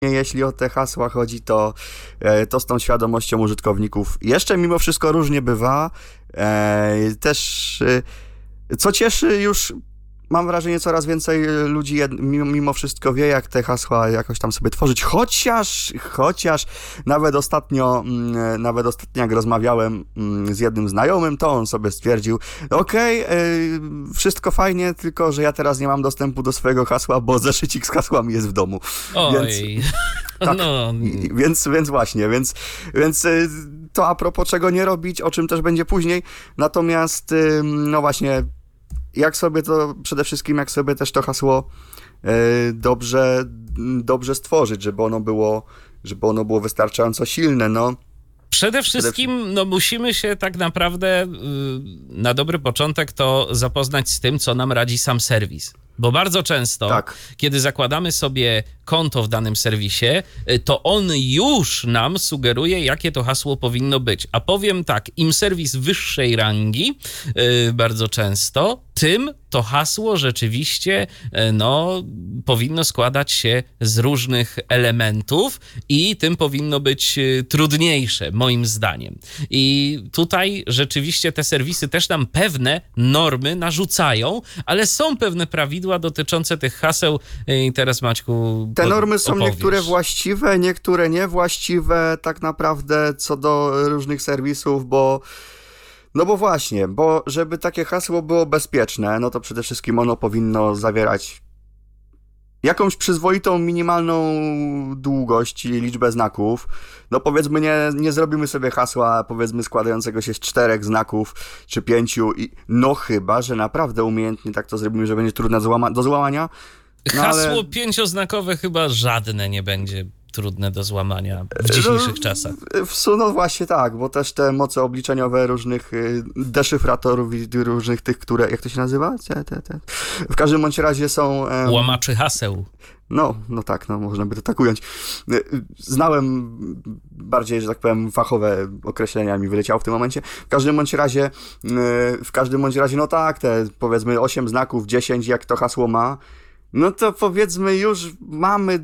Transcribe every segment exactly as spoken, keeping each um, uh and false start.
jeśli o te hasła chodzi, to, e, to z tą świadomością użytkowników jeszcze mimo wszystko różnie bywa. E, też, e, co cieszy, już mam wrażenie, coraz więcej ludzi jed, mimo, mimo wszystko wie, jak te hasła jakoś tam sobie tworzyć, chociaż, chociaż nawet ostatnio, mm, nawet ostatnio jak rozmawiałem mm, z jednym znajomym, to on sobie stwierdził, okej, okay, yy, wszystko fajnie, tylko że ja teraz nie mam dostępu do swojego hasła, bo zeszycik z hasłami jest w domu. Oj, więc, tak, no. Więc, więc właśnie, więc, więc yy, to a propos czego nie robić, o czym też będzie później, natomiast yy, no właśnie, jak sobie to, przede wszystkim jak sobie też to hasło e, dobrze, dobrze stworzyć, żeby ono było, żeby ono było wystarczająco silne, no. Przede wszystkim no, musimy się tak naprawdę yy, na dobry początek to zapoznać z tym, co nam radzi sam serwis. Bo bardzo często, tak, kiedy zakładamy sobie konto w danym serwisie, to on już nam sugeruje, jakie to hasło powinno być. A powiem tak, im serwis wyższej rangi, yy, bardzo często, tym to hasło rzeczywiście no, powinno składać się z różnych elementów i tym powinno być trudniejsze, moim zdaniem. I tutaj rzeczywiście te serwisy też nam pewne normy narzucają, ale są pewne prawidła dotyczące tych haseł i teraz, Maćku, te normy są opowiesz. Niektóre właściwe, niektóre niewłaściwe tak naprawdę co do różnych serwisów, bo No bo właśnie, bo żeby takie hasło było bezpieczne, no to przede wszystkim ono powinno zawierać jakąś przyzwoitą, minimalną długość i liczbę znaków. No powiedzmy, nie, nie zrobimy sobie hasła, powiedzmy, składającego się z czterech znaków czy pięciu, i no chyba, że naprawdę umiejętnie tak to zrobimy, że będzie trudne do, złama- do złamania. No Hasło ale... pięcioznakowe chyba żadne nie będzie trudne do złamania w dzisiejszych no, czasach. W sumie no właśnie tak, bo też te moce obliczeniowe różnych deszyfratorów i różnych tych, które, jak to się nazywa? Te, te, te. W każdym bądź razie są... Um... Łamaczy haseł. No, no tak, no można by to tak ująć. Znałem bardziej, że tak powiem, fachowe określenia, mi wyleciało w tym momencie. W każdym bądź razie, w każdym bądź razie, no tak, te powiedzmy osiem znaków, dziesięć, jak to hasło ma, no to powiedzmy już mamy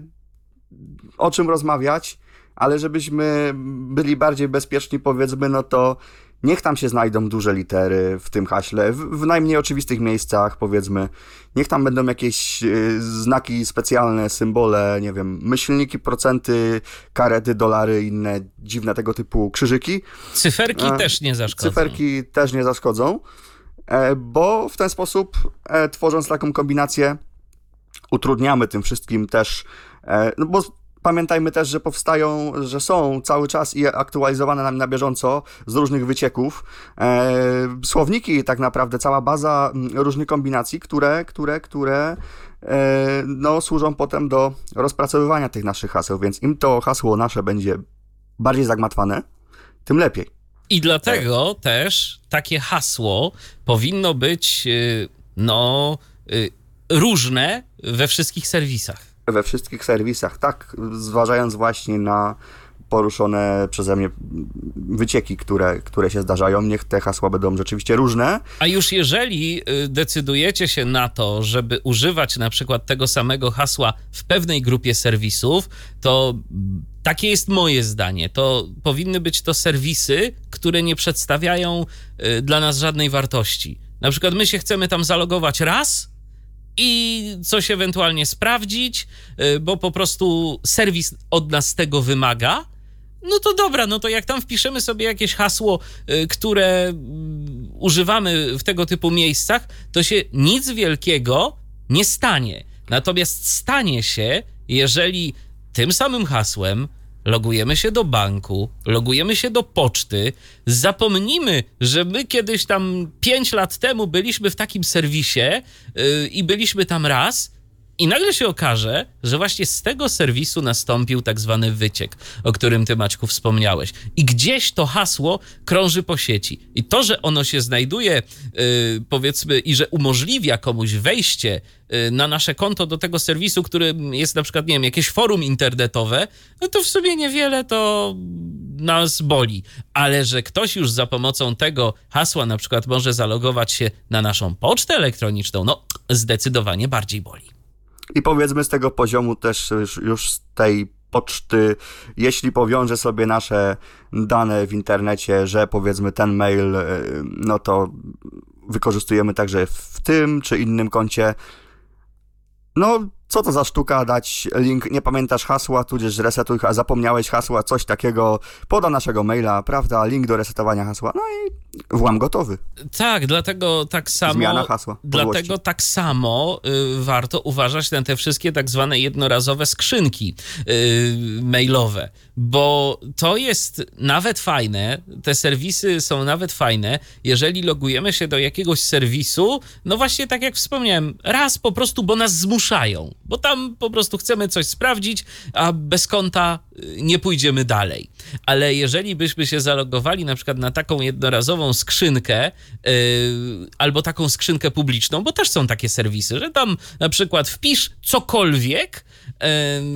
o czym rozmawiać, ale żebyśmy byli bardziej bezpieczni, powiedzmy, no to niech tam się znajdą duże litery w tym haśle, w, w najmniej oczywistych miejscach, powiedzmy. Niech tam będą jakieś y, znaki specjalne, symbole, nie wiem, myślniki, procenty, karety, dolary, inne dziwne tego typu krzyżyki. Cyferki e, też nie zaszkodzą. Cyferki też nie zaszkodzą, e, bo w ten sposób, e, tworząc taką kombinację, utrudniamy tym wszystkim też, e, no bo pamiętajmy też, że powstają, że są cały czas i aktualizowane nam na bieżąco z różnych wycieków e, słowniki, tak naprawdę cała baza różnych kombinacji, które, które, które e, no, służą potem do rozpracowywania tych naszych haseł, więc im to hasło nasze będzie bardziej zagmatwane, tym lepiej. I dlatego e. też takie hasło powinno być no różne we wszystkich serwisach. We wszystkich serwisach, tak, zważając właśnie na poruszone przeze mnie wycieki, które, które się zdarzają, niech te hasła będą rzeczywiście różne. A już jeżeli decydujecie się na to, żeby używać na przykład tego samego hasła w pewnej grupie serwisów, to takie jest moje zdanie, to powinny być to serwisy, które nie przedstawiają dla nas żadnej wartości. Na przykład my się chcemy tam zalogować raz i coś ewentualnie sprawdzić, bo po prostu serwis od nas tego wymaga, no to dobra, no to jak tam wpiszemy sobie jakieś hasło, które używamy w tego typu miejscach, to się nic wielkiego nie stanie. Natomiast stanie się, jeżeli tym samym hasłem logujemy się do banku, logujemy się do poczty, zapomnimy, że my kiedyś tam pięć lat temu byliśmy w takim serwisie yy, i byliśmy tam raz i nagle się okaże, że właśnie z tego serwisu nastąpił tak zwany wyciek, o którym ty, Maćku, wspomniałeś. I gdzieś to hasło krąży po sieci. I to, że ono się znajduje, yy, powiedzmy, i że umożliwia komuś wejście yy, na nasze konto do tego serwisu, którym jest na przykład, nie wiem, jakieś forum internetowe, no to w sumie niewiele to nas boli. Ale że ktoś już za pomocą tego hasła na przykład może zalogować się na naszą pocztę elektroniczną, no zdecydowanie bardziej boli. I powiedzmy z tego poziomu też już, już z tej poczty, jeśli powiąże sobie nasze dane w internecie, że powiedzmy ten mail, no to wykorzystujemy także w tym czy innym koncie. No, co to za sztuka dać link, nie pamiętasz hasła, tudzież resetuj, a zapomniałeś hasła, coś takiego, poda naszego maila, prawda, link do resetowania hasła, no i włam gotowy. Tak, dlatego tak samo... Zmiana hasła. Dlatego tak samo y, warto uważać na te wszystkie tak zwane jednorazowe skrzynki y, mailowe, bo to jest nawet fajne, te serwisy są nawet fajne, jeżeli logujemy się do jakiegoś serwisu, no właśnie tak jak wspomniałem, raz po prostu, bo nas zmuszają, bo tam po prostu chcemy coś sprawdzić, a bez konta nie pójdziemy dalej. Ale jeżeli byśmy się zalogowali na przykład na taką jednorazową skrzynkę yy, albo taką skrzynkę publiczną, bo też są takie serwisy, że tam na przykład wpisz cokolwiek, yy,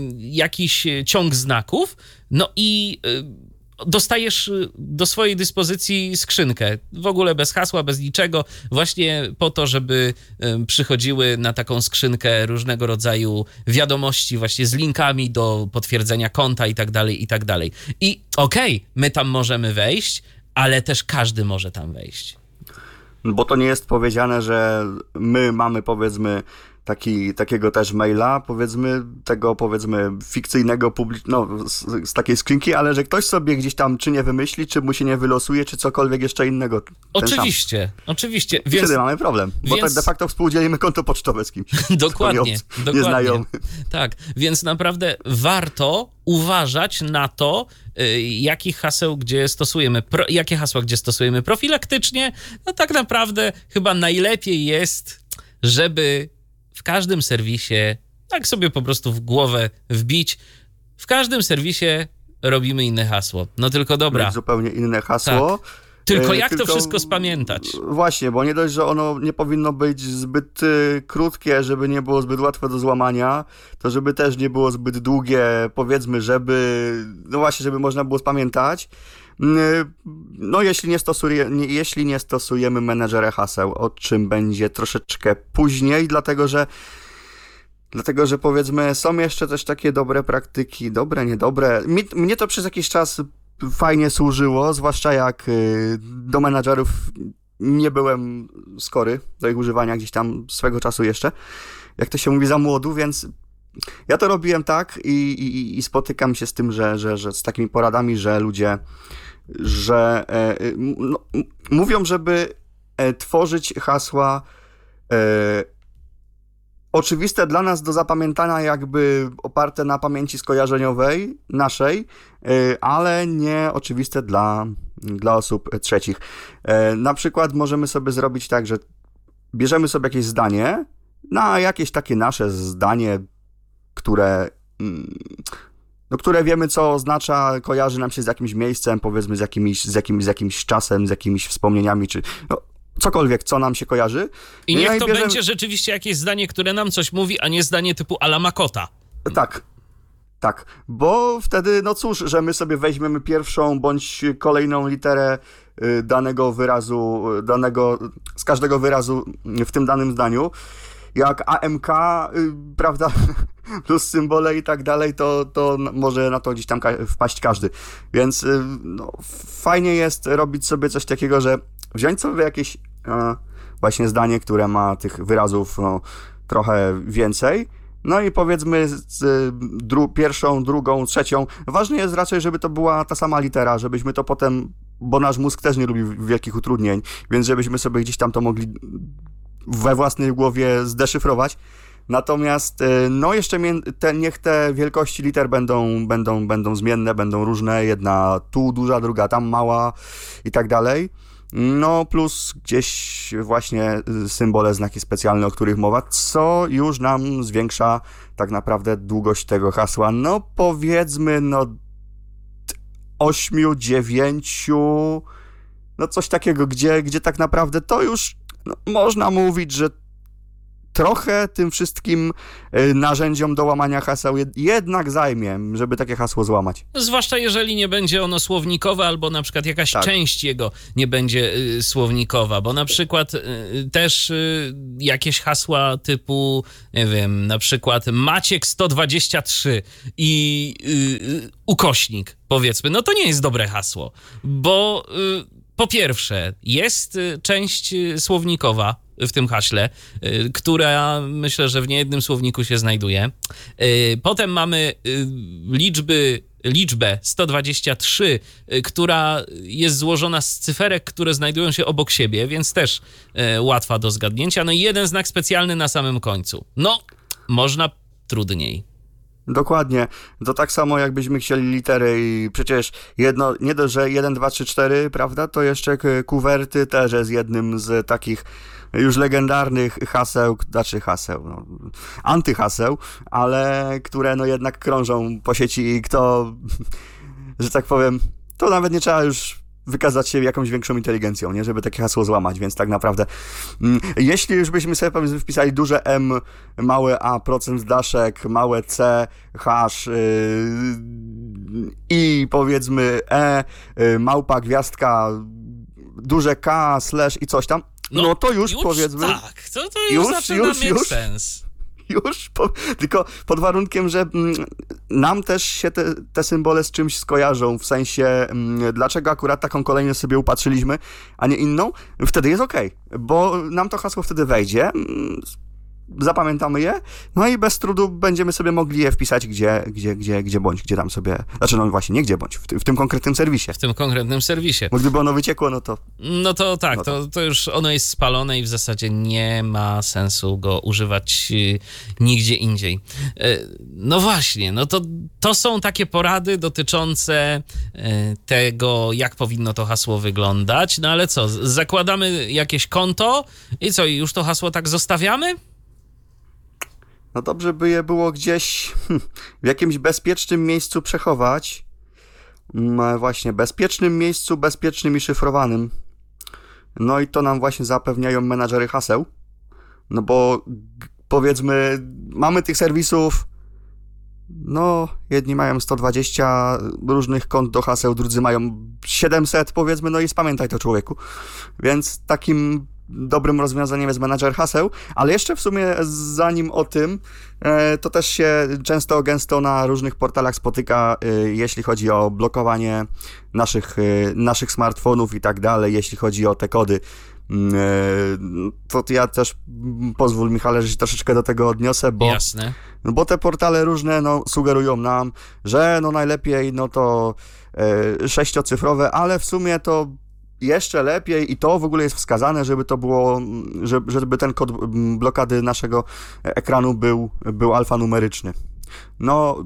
jakiś ciąg znaków, no i yy, dostajesz do swojej dyspozycji skrzynkę, w ogóle bez hasła, bez niczego, właśnie po to, żeby przychodziły na taką skrzynkę różnego rodzaju wiadomości właśnie z linkami do potwierdzenia konta i tak dalej, i tak dalej. I okej, okay, my tam możemy wejść, ale też każdy może tam wejść. Bo to nie jest powiedziane, że my mamy powiedzmy Taki, takiego też maila, powiedzmy, tego powiedzmy fikcyjnego, public- no, z, z takiej skrzynki, ale że ktoś sobie gdzieś tam czy nie wymyśli, czy mu się nie wylosuje, czy cokolwiek jeszcze innego. Oczywiście, sam. oczywiście. I więc, wtedy mamy problem, bo więc... tak de facto współdzielimy konto pocztowe z kimś. Dokładnie, dokładnie. Nieznajomy. Tak, więc naprawdę warto uważać na to, jakich haseł gdzie stosujemy, pro, jakie hasła gdzie stosujemy profilaktycznie. No tak naprawdę chyba najlepiej jest, żeby w każdym serwisie, tak sobie po prostu w głowę wbić, w każdym serwisie robimy inne hasło. No tylko dobra. Mieć zupełnie inne hasło. Tak. Tylko jak Tylko, to wszystko spamiętać? Właśnie, bo nie dość, że ono nie powinno być zbyt y, krótkie, żeby nie było zbyt łatwe do złamania, to żeby też nie było zbyt długie, powiedzmy, żeby, no właśnie, żeby można było spamiętać. No jeśli nie, stosuje, nie, jeśli nie stosujemy menedżera haseł, o czym będzie troszeczkę później, dlatego że dlatego, że powiedzmy są jeszcze też takie dobre praktyki, dobre, niedobre. Mi, mnie to przez jakiś czas fajnie służyło, zwłaszcza jak do menedżerów nie byłem skory do ich używania gdzieś tam swego czasu jeszcze, jak to się mówi, za młodu, więc ja to robiłem tak i, i, i spotykam się z tym, że, że, że z takimi poradami, że ludzie że e, no, mówią, żeby e, tworzyć hasła e, oczywiste dla nas do zapamiętania, jakby oparte na pamięci skojarzeniowej naszej, e, ale nie oczywiste dla, dla osób trzecich. E, na przykład możemy sobie zrobić tak, że bierzemy sobie jakieś zdanie, na jakieś takie nasze zdanie, które mm, no, które wiemy, co oznacza, kojarzy nam się z jakimś miejscem, powiedzmy z jakimś, z jakimś, z jakimś czasem, z jakimiś wspomnieniami, czy no, cokolwiek, co nam się kojarzy. I niech no, to bierzemy... będzie rzeczywiście jakieś zdanie, które nam coś mówi, a nie zdanie typu a la Makota. Tak, tak, bo wtedy, no cóż, że my sobie weźmiemy pierwszą bądź kolejną literę danego wyrazu, danego, z każdego wyrazu w tym danym zdaniu, jak A M K, prawda, plus symbole i tak dalej, to, to może na to gdzieś tam wpaść każdy. Więc no, fajnie jest robić sobie coś takiego, że wziąć sobie jakieś e, właśnie zdanie, które ma tych wyrazów no, trochę więcej, no i powiedzmy z dru- pierwszą, drugą, trzecią. Ważne jest raczej, żeby to była ta sama litera, żebyśmy to potem, bo nasz mózg też nie lubi wielkich utrudnień, więc żebyśmy sobie gdzieś tam to mogli we własnej głowie zdeszyfrować. Natomiast no jeszcze te, niech te wielkości liter będą, będą, będą zmienne, będą różne, jedna tu duża, druga tam mała i tak dalej. No plus gdzieś właśnie symbole, znaki specjalne, o których mowa, co już nam zwiększa tak naprawdę długość tego hasła. No powiedzmy no ośmiu, dziewięciu, no coś takiego, gdzie, gdzie tak naprawdę to już no, można mówić, że trochę tym wszystkim narzędziom do łamania haseł jednak zajmie, żeby takie hasło złamać. Zwłaszcza jeżeli nie będzie ono słownikowe, albo na przykład jakaś tak. część jego nie będzie y, słownikowa, bo na przykład y, też y, jakieś hasła typu, nie wiem, na przykład Maciek sto dwadzieścia trzy i y, y, ukośnik, powiedzmy, no to nie jest dobre hasło, bo y, po pierwsze jest y, część y, słownikowa w tym haśle, która myślę, że w niejednym słowniku się znajduje. Potem mamy liczby, liczbę sto dwadzieścia trzy, która jest złożona z cyferek, które znajdują się obok siebie, więc też łatwa do zgadnięcia. No i jeden znak specjalny na samym końcu. No, można trudniej. Dokładnie. To tak samo jakbyśmy chcieli litery i przecież jedno, nie dość, że jeden, dwa, trzy, cztery, prawda, to jeszcze kuwerty też jest jednym z takich już legendarnych haseł, znaczy haseł, no, antyhaseł, ale które no jednak krążą po sieci i kto, że tak powiem, to nawet nie trzeba już wykazać się jakąś większą inteligencją, nie, żeby takie hasło złamać, więc tak naprawdę jeśli już byśmy sobie powiedzmy wpisali duże M, małe A, procent daszek, małe C, hash yy, i powiedzmy E, yy, małpa, gwiazdka, duże K, slash i coś tam, no, no to już, już powiedzmy... Tak, to, to już, już zaczyna już, mieć już, sens. Już, po, tylko pod warunkiem, że mm, nam też się te, te symbole z czymś skojarzą, w sensie mm, dlaczego akurat taką kolejność sobie upatrzyliśmy, a nie inną, wtedy jest okej, okay, bo nam to hasło wtedy wejdzie, mm, zapamiętamy je, no i bez trudu będziemy sobie mogli je wpisać gdzie, gdzie, gdzie, gdzie bądź, gdzie tam sobie, znaczy no właśnie, nie gdzie bądź, w, ty, w tym konkretnym serwisie. W tym konkretnym serwisie. Bo gdyby ono wyciekło, no to... No to tak, no to... To, to już ono jest spalone i w zasadzie nie ma sensu go używać y, nigdzie indziej. Y, no właśnie, no to, to są takie porady dotyczące y, tego, jak powinno to hasło wyglądać, no ale co, zakładamy jakieś konto i co, już to hasło tak zostawiamy? No dobrze by je było gdzieś w jakimś bezpiecznym miejscu przechować. Właśnie, bezpiecznym miejscu, bezpiecznym i szyfrowanym. No i to nam właśnie zapewniają menadżery haseł. No bo powiedzmy, mamy tych serwisów, no jedni mają sto dwadzieścia różnych kont do haseł, drudzy mają siedemset powiedzmy, no i spamiętaj to, człowieku. Więc takim dobrym rozwiązaniem jest menadżer haseł, ale jeszcze w sumie zanim o tym, to też się często gęsto na różnych portalach spotyka, jeśli chodzi o blokowanie naszych, naszych smartfonów i tak dalej, jeśli chodzi o te kody. To ja też pozwól, Michale, że się troszeczkę do tego odniosę, bo, Jasne. bo te portale różne no, sugerują nam, że no najlepiej no to e, sześciocyfrowe, ale w sumie to jeszcze lepiej i to w ogóle jest wskazane, żeby to było, żeby, żeby ten kod blokady naszego ekranu był, był alfanumeryczny. No,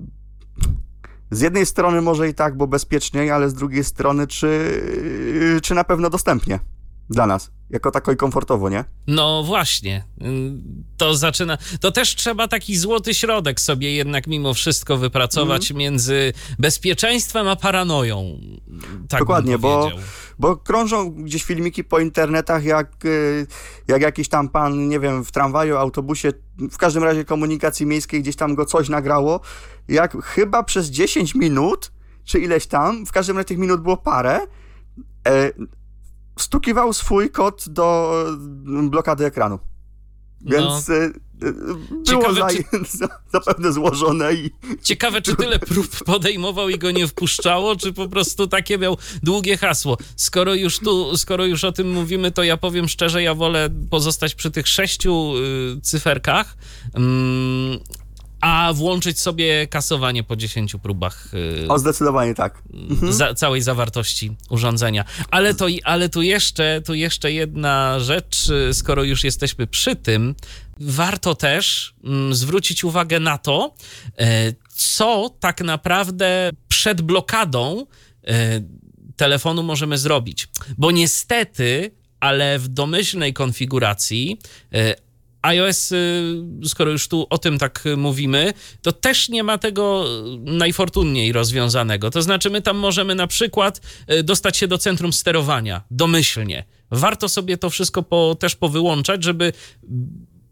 z jednej strony może i tak, bo bezpieczniej, ale z drugiej strony czy, czy na pewno dostępnie dla nas, jako tako i komfortowo, nie? No właśnie, to zaczyna, to też trzeba taki złoty środek sobie jednak mimo wszystko wypracować mm. między bezpieczeństwem a paranoją. Tak dokładnie, bo, bo krążą gdzieś filmiki po internetach, jak, jak jakiś tam pan, nie wiem, w tramwaju, autobusie, w każdym razie komunikacji miejskiej gdzieś tam go coś nagrało, jak chyba przez dziesięć minut, czy ileś tam, w każdym razie tych minut było parę, e, stukiwał swój kod do blokady ekranu. Więc no, było ciekawe, za, czy... zapewne złożone i... Ciekawe, czy tyle prób podejmował i go nie wpuszczało, czy po prostu takie miał długie hasło. Skoro już tu, skoro już o tym mówimy, to ja powiem szczerze, ja wolę pozostać przy tych sześciu y, cyferkach, mm, a włączyć sobie kasowanie po dziesięciu próbach. Yy, o, zdecydowanie tak. Mhm. Za, całej zawartości urządzenia. Ale, to, ale tu, jeszcze, tu jeszcze jedna rzecz, skoro już jesteśmy przy tym, warto też mm, zwrócić uwagę na to, yy, co tak naprawdę przed blokadą yy, telefonu możemy zrobić. Bo niestety, ale w domyślnej konfiguracji yy, iOS, skoro już tu o tym tak mówimy, to też nie ma tego najfortunniej rozwiązanego. To znaczy my tam możemy na przykład dostać się do centrum sterowania domyślnie. Warto sobie to wszystko po, też powyłączać, żeby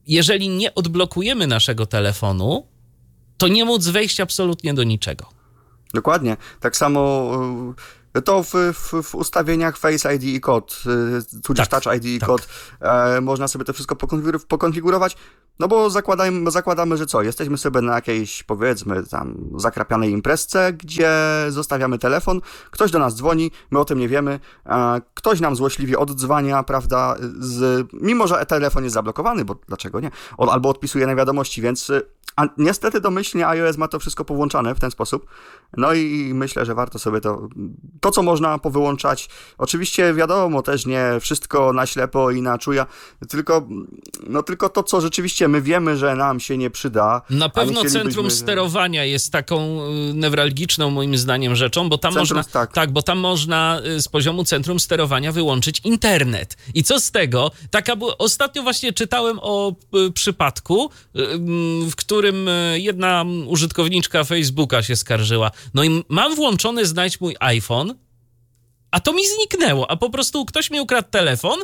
jeżeli nie odblokujemy naszego telefonu, to nie móc wejść absolutnie do niczego. Dokładnie. Tak samo to w, w, w ustawieniach Face I D i kod, tudzież tak, Touch I D i tak. kod, e, można sobie to wszystko pokonfigur- pokonfigurować, no bo zakładamy, zakładamy, że co, jesteśmy sobie na jakiejś, powiedzmy, tam zakrapianej imprezce, gdzie zostawiamy telefon, ktoś do nas dzwoni, my o tym nie wiemy, e, ktoś nam złośliwie oddzwania, prawda, z, mimo że telefon jest zablokowany, bo dlaczego nie, On, albo odpisuje na wiadomości, więc a niestety domyślnie iOS ma to wszystko powłączane w ten sposób, no i myślę, że warto sobie to, to co można powyłączać, oczywiście wiadomo, też nie wszystko na ślepo i na czuja, tylko, no tylko to, co rzeczywiście my wiemy, że nam się nie przyda. Na pewno centrum że... sterowania jest taką newralgiczną moim zdaniem rzeczą, bo tam centrum, można, tak. tak, bo tam można z poziomu centrum sterowania wyłączyć internet. I co z tego? Taka, bo ostatnio właśnie czytałem o y, przypadku, y, w którym jedna użytkowniczka Facebooka się skarżyła. No i mam włączony znajdź mój iPhone, a to mi zniknęło, a po prostu ktoś mi ukradł telefon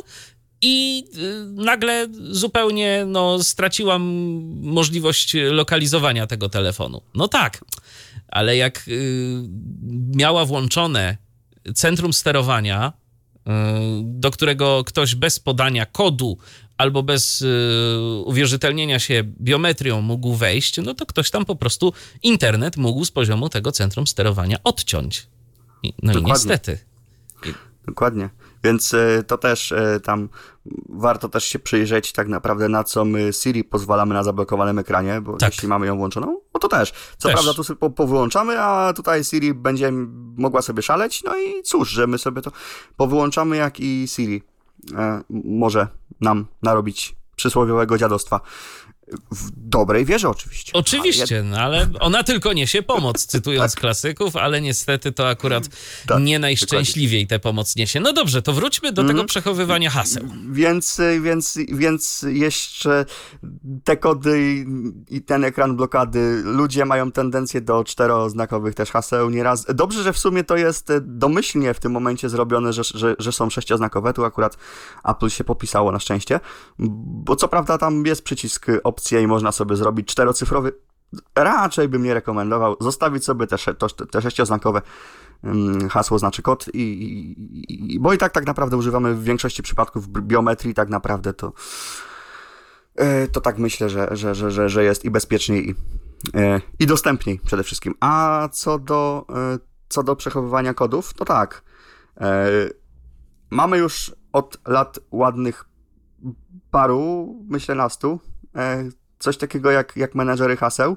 i y, nagle zupełnie no, straciłam możliwość lokalizowania tego telefonu. No tak, ale jak y, miała włączone centrum sterowania, y, do którego ktoś bez podania kodu albo bez y, uwierzytelnienia się biometrią mógł wejść, no to ktoś tam po prostu internet mógł z poziomu tego centrum sterowania odciąć. I, no Dokładnie. i niestety. Dokładnie. Więc y, to też y, tam warto też się przyjrzeć tak naprawdę, na co my Siri pozwalamy na zablokowanym ekranie, bo tak. jeśli mamy ją włączoną, no to też. Co też. prawda tu sobie po, powyłączamy, a tutaj Siri będzie mogła sobie szaleć, no i cóż, że my sobie to powyłączamy, jak i Siri y, może nam narobić przysłowiowego dziadostwa. W dobrej wierze oczywiście. Oczywiście, ale... no ale ona tylko niesie pomoc, cytując tak. klasyków, ale niestety to akurat tak, nie najszczęśliwiej tę pomoc niesie. No dobrze, to wróćmy do mm. tego przechowywania haseł. Więc, więc, więc jeszcze te kody i, i ten ekran blokady, ludzie mają tendencję do czteroznakowych też haseł nieraz. Dobrze, że w sumie to jest domyślnie w tym momencie zrobione, że, że, że są sześcioznakowe, tu akurat Apple się popisało na szczęście, bo co prawda tam jest przycisk opcji i można sobie zrobić czterocyfrowy, raczej bym nie rekomendował, zostawić sobie te, sze, to, te sześcioznakowe um, hasło, znaczy kod, i, i, i, bo i tak tak naprawdę używamy w większości przypadków biometrii, tak naprawdę to yy, to tak myślę, że, że, że, że, że jest i bezpieczniej i, yy, i dostępniej przede wszystkim. A co do, yy, co do przechowywania kodów, to tak, yy, mamy już od lat ładnych paru, myślę nastu, coś takiego jak, jak menedżery haseł.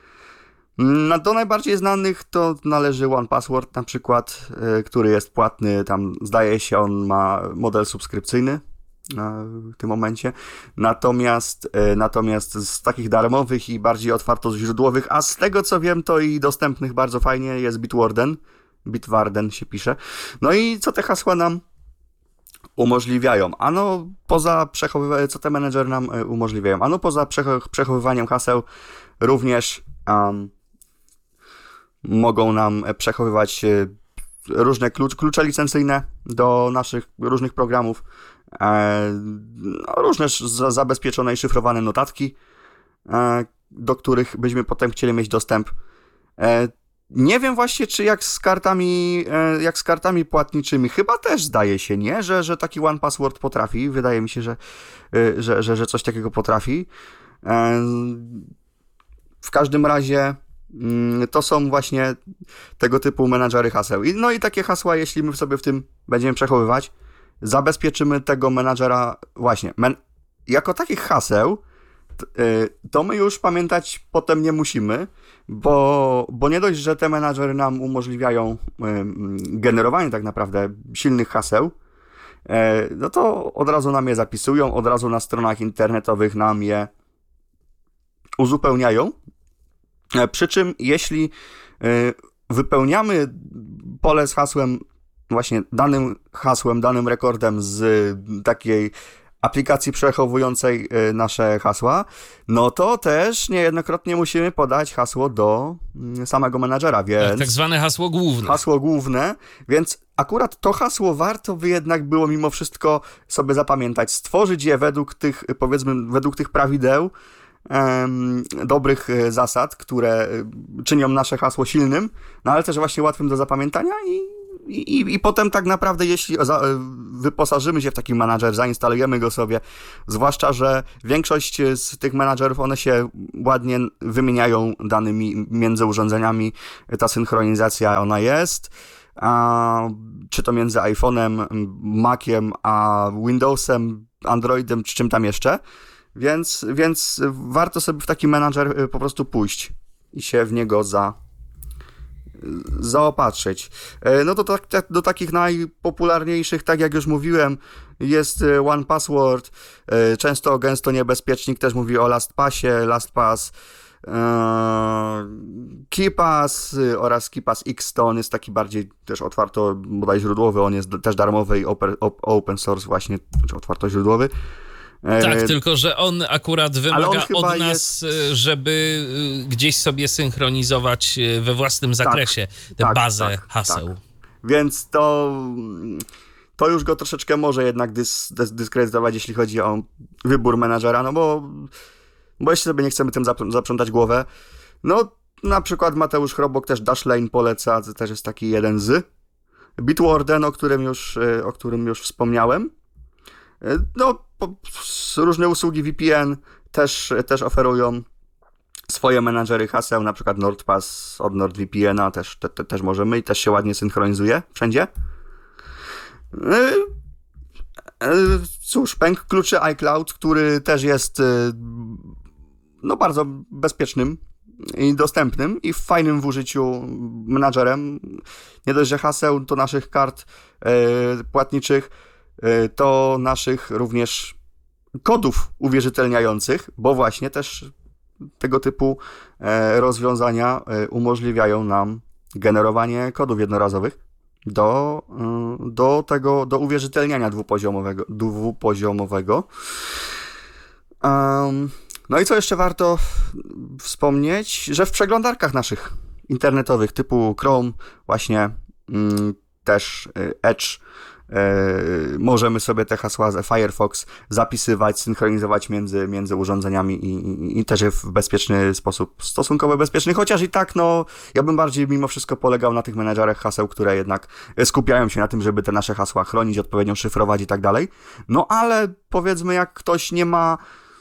No, do najbardziej znanych to należy one password na przykład, który jest płatny, tam zdaje się on ma model subskrypcyjny w tym momencie. Natomiast, natomiast z takich darmowych i bardziej otwartoźródłowych, a z tego co wiem to i dostępnych bardzo fajnie jest Bitwarden. Bitwarden się pisze. No i co te hasła nam umożliwiają? Ano poza przechowywaniem, co te menedżery nam umożliwiają? Ano poza przecho- przechowywaniem haseł również um, mogą nam przechowywać różne klucz, klucze licencyjne do naszych różnych programów, e, no, różne za, zabezpieczone i szyfrowane notatki, e, do których byśmy potem chcieli mieć dostęp. E, Nie wiem właśnie, czy jak z kartami, jak z kartami płatniczymi, chyba też zdaje się, nie? Że, że taki one password potrafi, wydaje mi się, że, że, że, że coś takiego potrafi. W każdym razie to są właśnie tego typu menadżery haseł. No i takie hasła, jeśli my sobie w tym będziemy przechowywać, zabezpieczymy tego menadżera właśnie. Men- jako takich haseł to my już pamiętać potem nie musimy, bo, bo nie dość, że te menadżery nam umożliwiają generowanie tak naprawdę silnych haseł, no to od razu nam je zapisują, od razu na stronach internetowych nam je uzupełniają. Przy czym jeśli wypełniamy pole z hasłem, właśnie danym hasłem, danym rekordem z takiej aplikacji przechowującej nasze hasła, no to też niejednokrotnie musimy podać hasło do samego menadżera, więc... Tak, tak zwane hasło główne. Hasło główne, więc akurat to hasło warto by jednak było mimo wszystko sobie zapamiętać, stworzyć je według tych, powiedzmy, według tych prawideł, em, dobrych zasad, które czynią nasze hasło silnym, no ale też właśnie łatwym do zapamiętania i I, I potem tak naprawdę, jeśli za, wyposażymy się w taki menadżer, zainstalujemy go sobie, zwłaszcza, że większość z tych menadżerów, one się ładnie wymieniają danymi między urządzeniami, ta synchronizacja ona jest, a, czy to między iPhone'em, Maciem, a Windowsem, Androidem, czy czym tam jeszcze, więc, więc warto sobie w taki menadżer po prostu pójść i się w niego za zaopatrzyć. No to tak, tak, do takich najpopularniejszych, tak jak już mówiłem, jest One Password, często gęsto niebezpiecznik też mówi o LastPassie, LastPass, KeePass oraz KeePass X, to on jest taki bardziej też otwarto bodaj źródłowy, on jest też darmowy i open, open source właśnie, czy otwarto źródłowy. Tak, e... tylko że on akurat wymaga on od nas, jest... żeby gdzieś sobie synchronizować we własnym zakresie tak, tę tak, bazę tak, haseł. Tak. Więc to, to już go troszeczkę może jednak dys, dys, dyskredytować, jeśli chodzi o wybór menadżera, no bo, bo jeśli sobie nie chcemy tym zaprzątać głowę, no na przykład Mateusz Chrobok też Dashlane poleca, to też jest taki jeden z. Bitwarden, o którym już, o którym już wspomniałem. No, różne usługi V P N też, też oferują swoje menadżery haseł, na przykład NordPass od NordVPN-a też, te, te, też możemy i też się ładnie synchronizuje wszędzie. Cóż, pęk kluczy iCloud, który też jest no bardzo bezpiecznym i dostępnym i fajnym w użyciu menadżerem. Nie dość, że haseł do naszych kart płatniczych, to naszych również kodów uwierzytelniających, bo właśnie też tego typu rozwiązania umożliwiają nam generowanie kodów jednorazowych do, do tego, do uwierzytelniania dwupoziomowego. dwupoziomowego. No i co jeszcze warto wspomnieć, że w przeglądarkach naszych internetowych typu Chrome, właśnie też Edge, możemy sobie te hasła Firefox zapisywać, synchronizować między, między urządzeniami i, i, i też w bezpieczny sposób, stosunkowo bezpieczny, chociaż i tak, no, ja bym bardziej mimo wszystko polegał na tych menedżerach haseł, które jednak skupiają się na tym, żeby te nasze hasła chronić, odpowiednio szyfrować i tak dalej. No ale powiedzmy, jak ktoś nie ma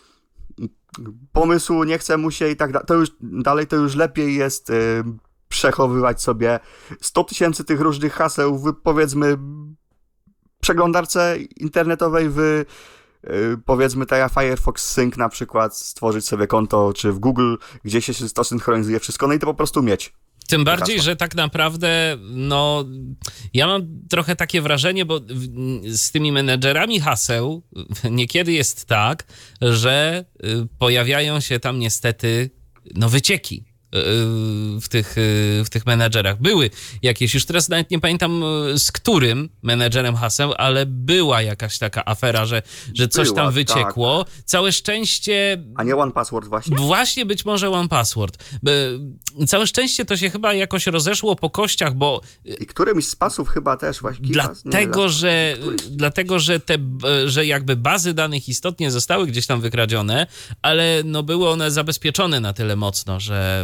pomysłu, nie chce mu się i tak dalej, to już dalej to już lepiej jest yy, przechowywać sobie sto tysięcy tych różnych haseł w, powiedzmy, przeglądarce internetowej, w yy, powiedzmy tak jak Firefox Sync na przykład, stworzyć sobie konto, czy w Google, gdzie się to synchronizuje wszystko, no i to po prostu mieć. Tym bardziej, że tak naprawdę, no, ja mam trochę takie wrażenie, bo z tymi menedżerami haseł niekiedy jest tak, że pojawiają się tam niestety, no, wycieki w tych, w tych menedżerach. Były jakieś, już teraz nawet nie pamiętam z którym menedżerem haseł, ale była jakaś taka afera, że, że coś była, tam wyciekło. Tak. Całe szczęście... A nie One Password właśnie? Właśnie być może One Password. Całe szczęście to się chyba jakoś rozeszło po kościach, bo... I którymś z pasów chyba też właśnie. Dlatego, nie, że, dlatego że te, że jakby bazy danych istotnie zostały gdzieś tam wykradzione, ale no były one zabezpieczone na tyle mocno, że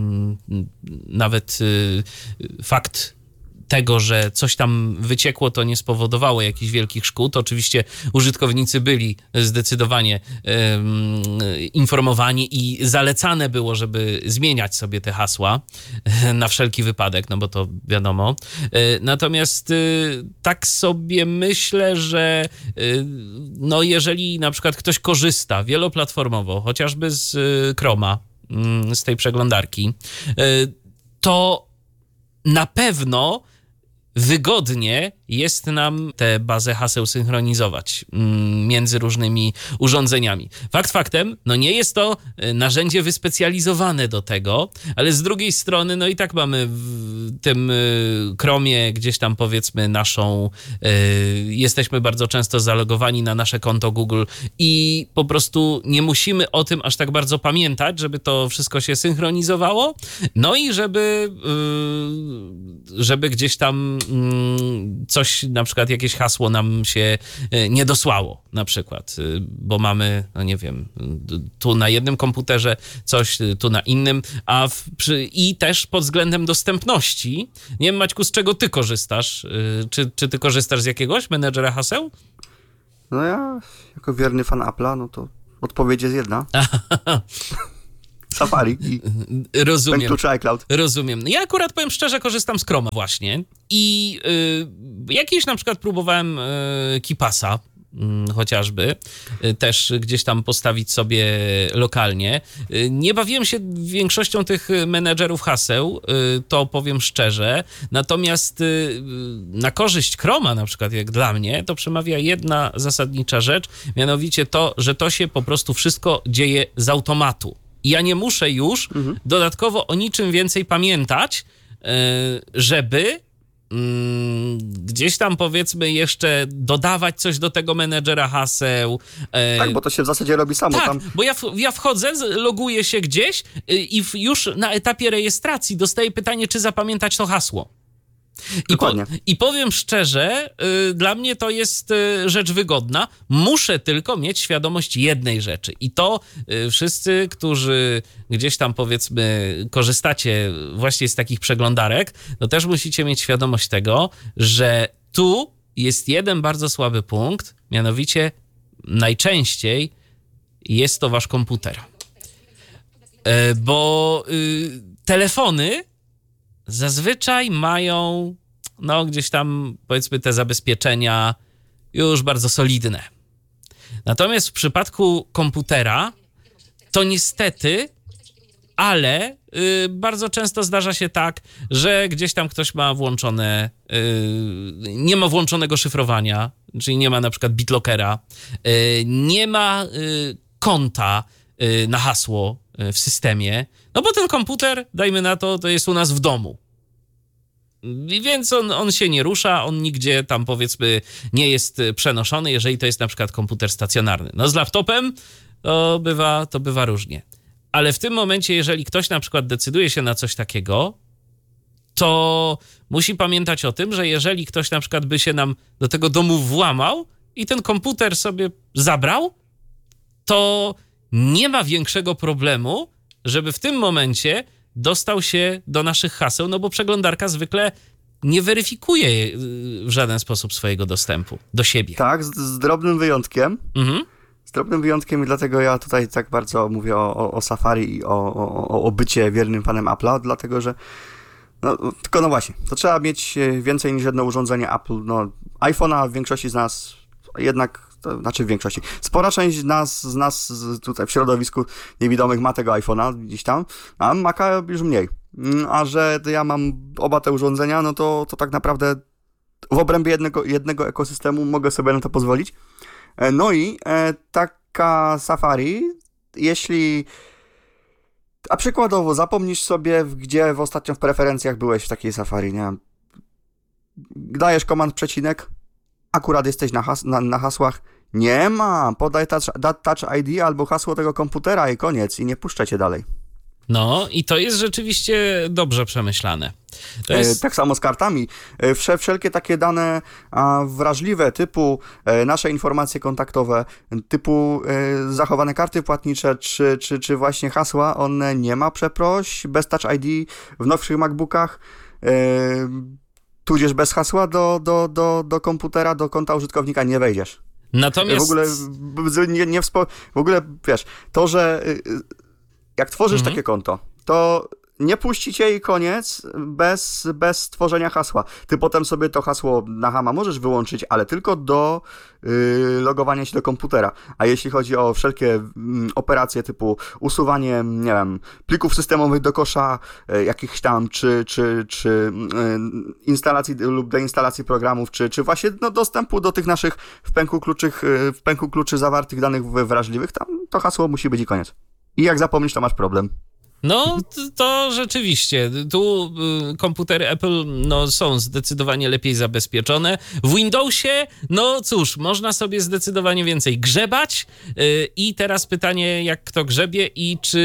nawet fakt tego, że coś tam wyciekło, to nie spowodowało jakichś wielkich szkód. Oczywiście użytkownicy byli zdecydowanie um, informowani i zalecane było, żeby zmieniać sobie te hasła na wszelki wypadek, no bo to wiadomo. Natomiast tak sobie myślę, że no jeżeli na przykład ktoś korzysta wieloplatformowo, chociażby z Chroma, z tej przeglądarki, to na pewno wygodnie jest nam tę bazę haseł synchronizować między różnymi urządzeniami. Fakt faktem, no nie jest to narzędzie wyspecjalizowane do tego, ale z drugiej strony, no i tak mamy w tym Chromie gdzieś tam powiedzmy naszą, jesteśmy bardzo często zalogowani na nasze konto Google i po prostu nie musimy o tym aż tak bardzo pamiętać, żeby to wszystko się synchronizowało, no i żeby, żeby gdzieś tam coś, na przykład jakieś hasło nam się nie dosłało, na przykład, bo mamy, no nie wiem, tu na jednym komputerze coś, tu na innym, a w, przy, i też pod względem dostępności. Nie wiem, Maćku, z czego ty korzystasz? Czy, czy ty korzystasz z jakiegoś menedżera haseł? No ja, jako wierny fan Apple'a, no to odpowiedź jest jedna. Safari i rozumiem. Tucz iCloud. Rozumiem. Ja akurat, powiem szczerze, korzystam z Chroma właśnie i y, jakieś na przykład próbowałem y, KeePassa, y, chociażby, y, też gdzieś tam postawić sobie lokalnie. Y, nie bawiłem się większością tych menedżerów haseł, y, to powiem szczerze, natomiast y, na korzyść Chroma na przykład, jak dla mnie, to przemawia jedna zasadnicza rzecz, mianowicie to, że to się po prostu wszystko dzieje z automatu. Ja nie muszę już mhm. dodatkowo o niczym więcej pamiętać, żeby gdzieś tam powiedzmy jeszcze dodawać coś do tego menedżera haseł. Tak, bo to się w zasadzie robi samo. Tak, tam. bo ja, ja wchodzę, loguję się gdzieś i już na etapie rejestracji dostaję pytanie, czy zapamiętać to hasło. I, po, I powiem szczerze, y, dla mnie to jest y, rzecz wygodna. Muszę tylko mieć świadomość jednej rzeczy. I to y, wszyscy, którzy gdzieś tam powiedzmy korzystacie właśnie z takich przeglądarek, no też musicie mieć świadomość tego, że tu jest jeden bardzo słaby punkt, mianowicie najczęściej jest to wasz komputer. Y, bo y, telefony zazwyczaj mają, no gdzieś tam powiedzmy te zabezpieczenia już bardzo solidne. Natomiast w przypadku komputera to niestety, ale y, bardzo często zdarza się tak, że gdzieś tam ktoś ma włączone, y, nie ma włączonego szyfrowania, czyli nie ma na przykład BitLockera, y, nie ma y, konta y, na hasło w systemie, no bo ten komputer, dajmy na to, to jest u nas w domu. I więc on, on się nie rusza, on nigdzie tam powiedzmy nie jest przenoszony, jeżeli to jest na przykład komputer stacjonarny. No z laptopem to bywa, to bywa różnie. Ale w tym momencie, jeżeli ktoś na przykład decyduje się na coś takiego, to musi pamiętać o tym, że jeżeli ktoś na przykład by się nam do tego domu włamał i ten komputer sobie zabrał, to nie ma większego problemu, żeby w tym momencie dostał się do naszych haseł, no bo przeglądarka zwykle nie weryfikuje w żaden sposób swojego dostępu do siebie. Tak, z, z drobnym wyjątkiem. Mhm. Z drobnym wyjątkiem i dlatego ja tutaj tak bardzo mówię o, o, o Safari i o, o, o bycie wiernym fanem Apple'a, dlatego że no, tylko no właśnie, to trzeba mieć więcej niż jedno urządzenie Apple. No, iPhone'a w większości z nas jednak, to znaczy w większości, spora część z nas, z nas tutaj w środowisku niewidomych ma tego iPhone'a gdzieś tam, a Maca już mniej. A że ja mam oba te urządzenia, no to, to tak naprawdę w obrębie jednego, jednego ekosystemu mogę sobie na to pozwolić. No i e, taka Safari, jeśli... A przykładowo, zapomnisz sobie, gdzie w ostatnio w preferencjach byłeś w takiej Safari, nie wiem, dajesz komand przecinek, akurat jesteś na, has- na, na hasłach, nie ma, podaj touch, touch I D albo hasło tego komputera i koniec, i nie puszczę cię dalej. No i to jest rzeczywiście dobrze przemyślane. To jest... e, tak samo z kartami. E, wszelkie takie dane a, wrażliwe, typu e, nasze informacje kontaktowe, typu e, zachowane karty płatnicze, czy, czy, czy właśnie hasła, one nie ma przeproś, bez touch I D w nowszych MacBookach, e, tudzież bez hasła do, do, do, do komputera, do konta użytkownika nie wejdziesz. Natomiast... W ogóle nie, nie wspo... W ogóle, wiesz, to, że jak tworzysz mhm. takie konto, to nie puścicie i koniec bez, bez stworzenia hasła. Ty potem sobie to hasło na Hama możesz wyłączyć, ale tylko do yy, logowania się do komputera. A jeśli chodzi o wszelkie yy, operacje typu usuwanie, nie wiem, plików systemowych do kosza, yy, jakichś tam, czy, czy, czy yy, instalacji lub deinstalacji programów, czy, czy właśnie no, dostępu do tych naszych w pęku kluczy, yy, w pęku kluczy zawartych danych wrażliwych, tam to hasło musi być i koniec. I jak zapomnisz, to masz problem. No, to rzeczywiście. Tu y, komputery Apple no, są zdecydowanie lepiej zabezpieczone. W Windowsie, no cóż, można sobie zdecydowanie więcej grzebać. Y, I teraz pytanie, jak kto grzebie i czy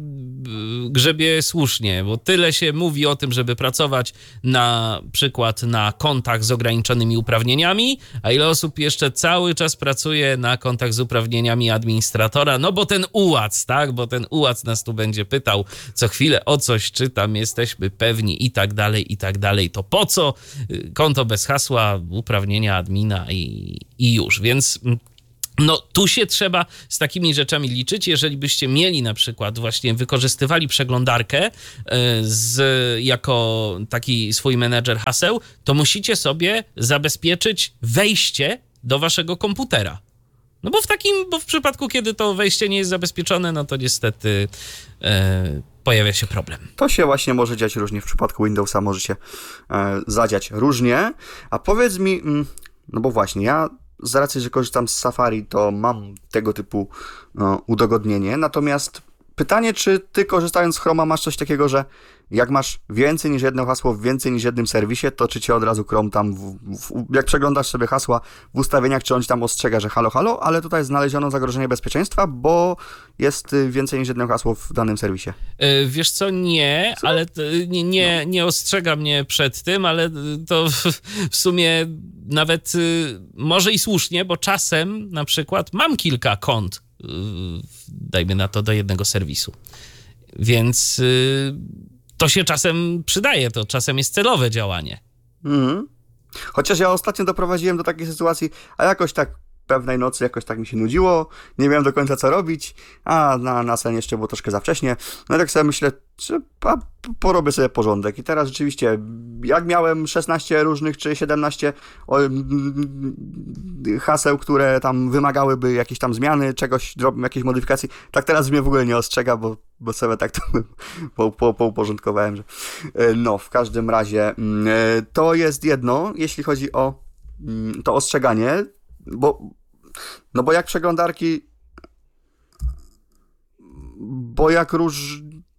y, grzebie słusznie, bo tyle się mówi o tym, żeby pracować na przykład na kontach z ograniczonymi uprawnieniami, a ile osób jeszcze cały czas pracuje na kontach z uprawnieniami administratora, no bo ten ułac, tak, bo ten ułac nas tu będzie pytał co chwilę o coś, czy tam jesteśmy pewni i tak dalej, i tak dalej. To po co? Konto bez hasła, uprawnienia admina i, i już. Więc no tu się trzeba z takimi rzeczami liczyć. Jeżeli byście mieli na przykład właśnie wykorzystywali przeglądarkę z, jako taki swój menedżer haseł, to musicie sobie zabezpieczyć wejście do waszego komputera. No bo w takim, bo w przypadku, kiedy to wejście nie jest zabezpieczone, no to niestety e, pojawia się problem. To się właśnie może dziać różnie. W przypadku Windowsa może się e, zadziać różnie. A powiedz mi, no bo właśnie, ja z racji, że korzystam z Safari, to mam tego typu e, udogodnienie. Natomiast pytanie, czy ty korzystając z Chroma masz coś takiego, że jak masz więcej niż jedno hasło w więcej niż jednym serwisie, to czy cię od razu Chrome tam, w, w, jak przeglądasz sobie hasła w ustawieniach, czy on ci tam ostrzega, że halo, halo, ale tutaj znaleziono zagrożenie bezpieczeństwa, bo jest więcej niż jedno hasło w danym serwisie. Yy, wiesz co, nie, co? ale nie, nie, nie ostrzega mnie przed tym, ale to w, w sumie nawet yy, może i słusznie, bo czasem na przykład mam kilka kont, yy, dajmy na to, do jednego serwisu. Więc yy, to się czasem przydaje, to czasem jest celowe działanie. Mhm. Chociaż ja ostatnio doprowadziłem do takiej sytuacji, a jakoś tak pewnej nocy jakoś tak mi się nudziło, nie wiem do końca co robić, a na, na sen jeszcze było troszkę za wcześnie. No i tak sobie myślę, że a, porobię sobie porządek. I teraz rzeczywiście, jak miałem szesnaście różnych czy siedemnaście o, haseł, które tam wymagałyby jakiejś tam zmiany, czegoś, jakiejś modyfikacji, tak teraz mnie w ogóle nie ostrzega, bo, bo sobie tak to po, po, pouporządkowałem, że no, w każdym razie to jest jedno, jeśli chodzi o to ostrzeganie, bo, no bo jak przeglądarki, bo jak róż,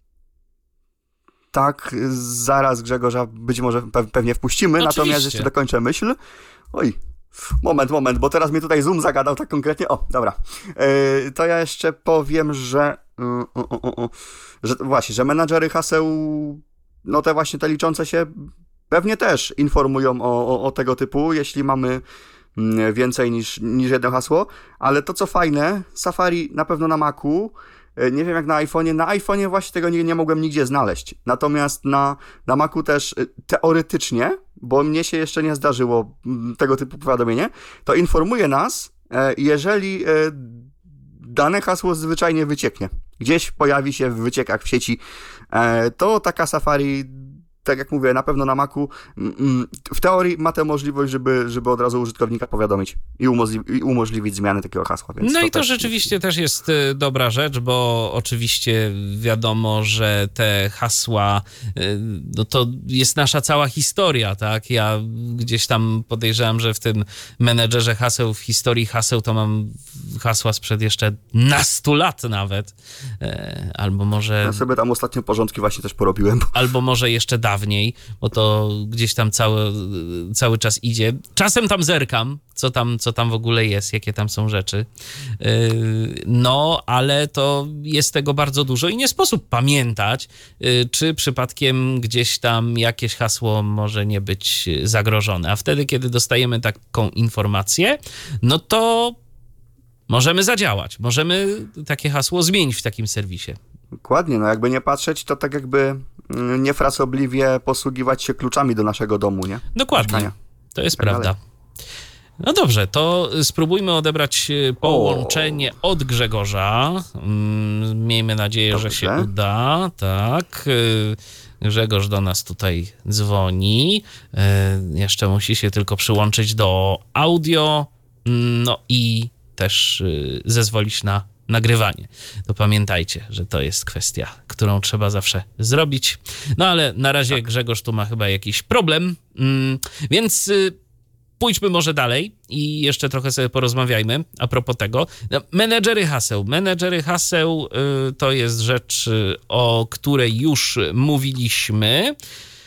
tak, zaraz Grzegorza być może pe- pewnie wpuścimy, Oczywiście. Natomiast jeszcze dokończę myśl. Oj, moment, moment, bo teraz mnie tutaj Zoom zagadał tak konkretnie. O, dobra. Yy, to ja jeszcze powiem, że, yy, yy, yy, że właśnie, że menadżery haseł, no te właśnie te liczące się pewnie też informują o, o, o tego typu, jeśli mamy więcej niż, niż jedno hasło, ale to co fajne, Safari na pewno na Macu, nie wiem jak na iPhone'ie, na iPhone'ie właśnie tego nie, nie mogłem nigdzie znaleźć, natomiast na, na Macu też teoretycznie, bo mnie się jeszcze nie zdarzyło tego typu powiadomienie, to informuje nas, jeżeli dane hasło zwyczajnie wycieknie, gdzieś pojawi się w wyciekach w sieci, to taka Safari, tak jak mówię, na pewno na Macu w teorii ma tę możliwość, żeby, żeby od razu użytkownika powiadomić i, umożliwi, i umożliwić zmianę takiego hasła. Więc no to i to też rzeczywiście też jest dobra rzecz, bo oczywiście wiadomo, że te hasła, no to jest nasza cała historia, tak? Ja gdzieś tam podejrzewam, że w tym menedżerze haseł, w historii haseł to mam hasła sprzed jeszcze nastu lat nawet, albo może... Ja sobie tam ostatnio porządki właśnie też porobiłem. Albo może jeszcze dawniej. Dawniej, bo to gdzieś tam cały, cały czas idzie. Czasem tam zerkam, co tam, co tam w ogóle jest, jakie tam są rzeczy. No, ale to jest tego bardzo dużo i nie sposób pamiętać, czy przypadkiem gdzieś tam jakieś hasło może nie być zagrożone. A wtedy, kiedy dostajemy taką informację, no to możemy zadziałać. Możemy takie hasło zmienić w takim serwisie. Dokładnie, no jakby nie patrzeć, to tak jakby niefrasobliwie posługiwać się kluczami do naszego domu, nie? Dokładnie, Mieszkania. to jest tak prawda. No dobrze, to spróbujmy odebrać połączenie o. od Grzegorza. Miejmy nadzieję, dobrze. że się uda. Tak. Grzegorz do nas tutaj dzwoni. Jeszcze musi się tylko przyłączyć do audio. No i też zezwolić na nagrywanie. To pamiętajcie, że to jest kwestia, którą trzeba zawsze zrobić. No ale na razie tak. Grzegorz tu ma chyba jakiś problem, więc pójdźmy może dalej i jeszcze trochę sobie porozmawiajmy a propos tego. Menedżery haseł. Menedżery haseł to jest rzecz, o której już mówiliśmy.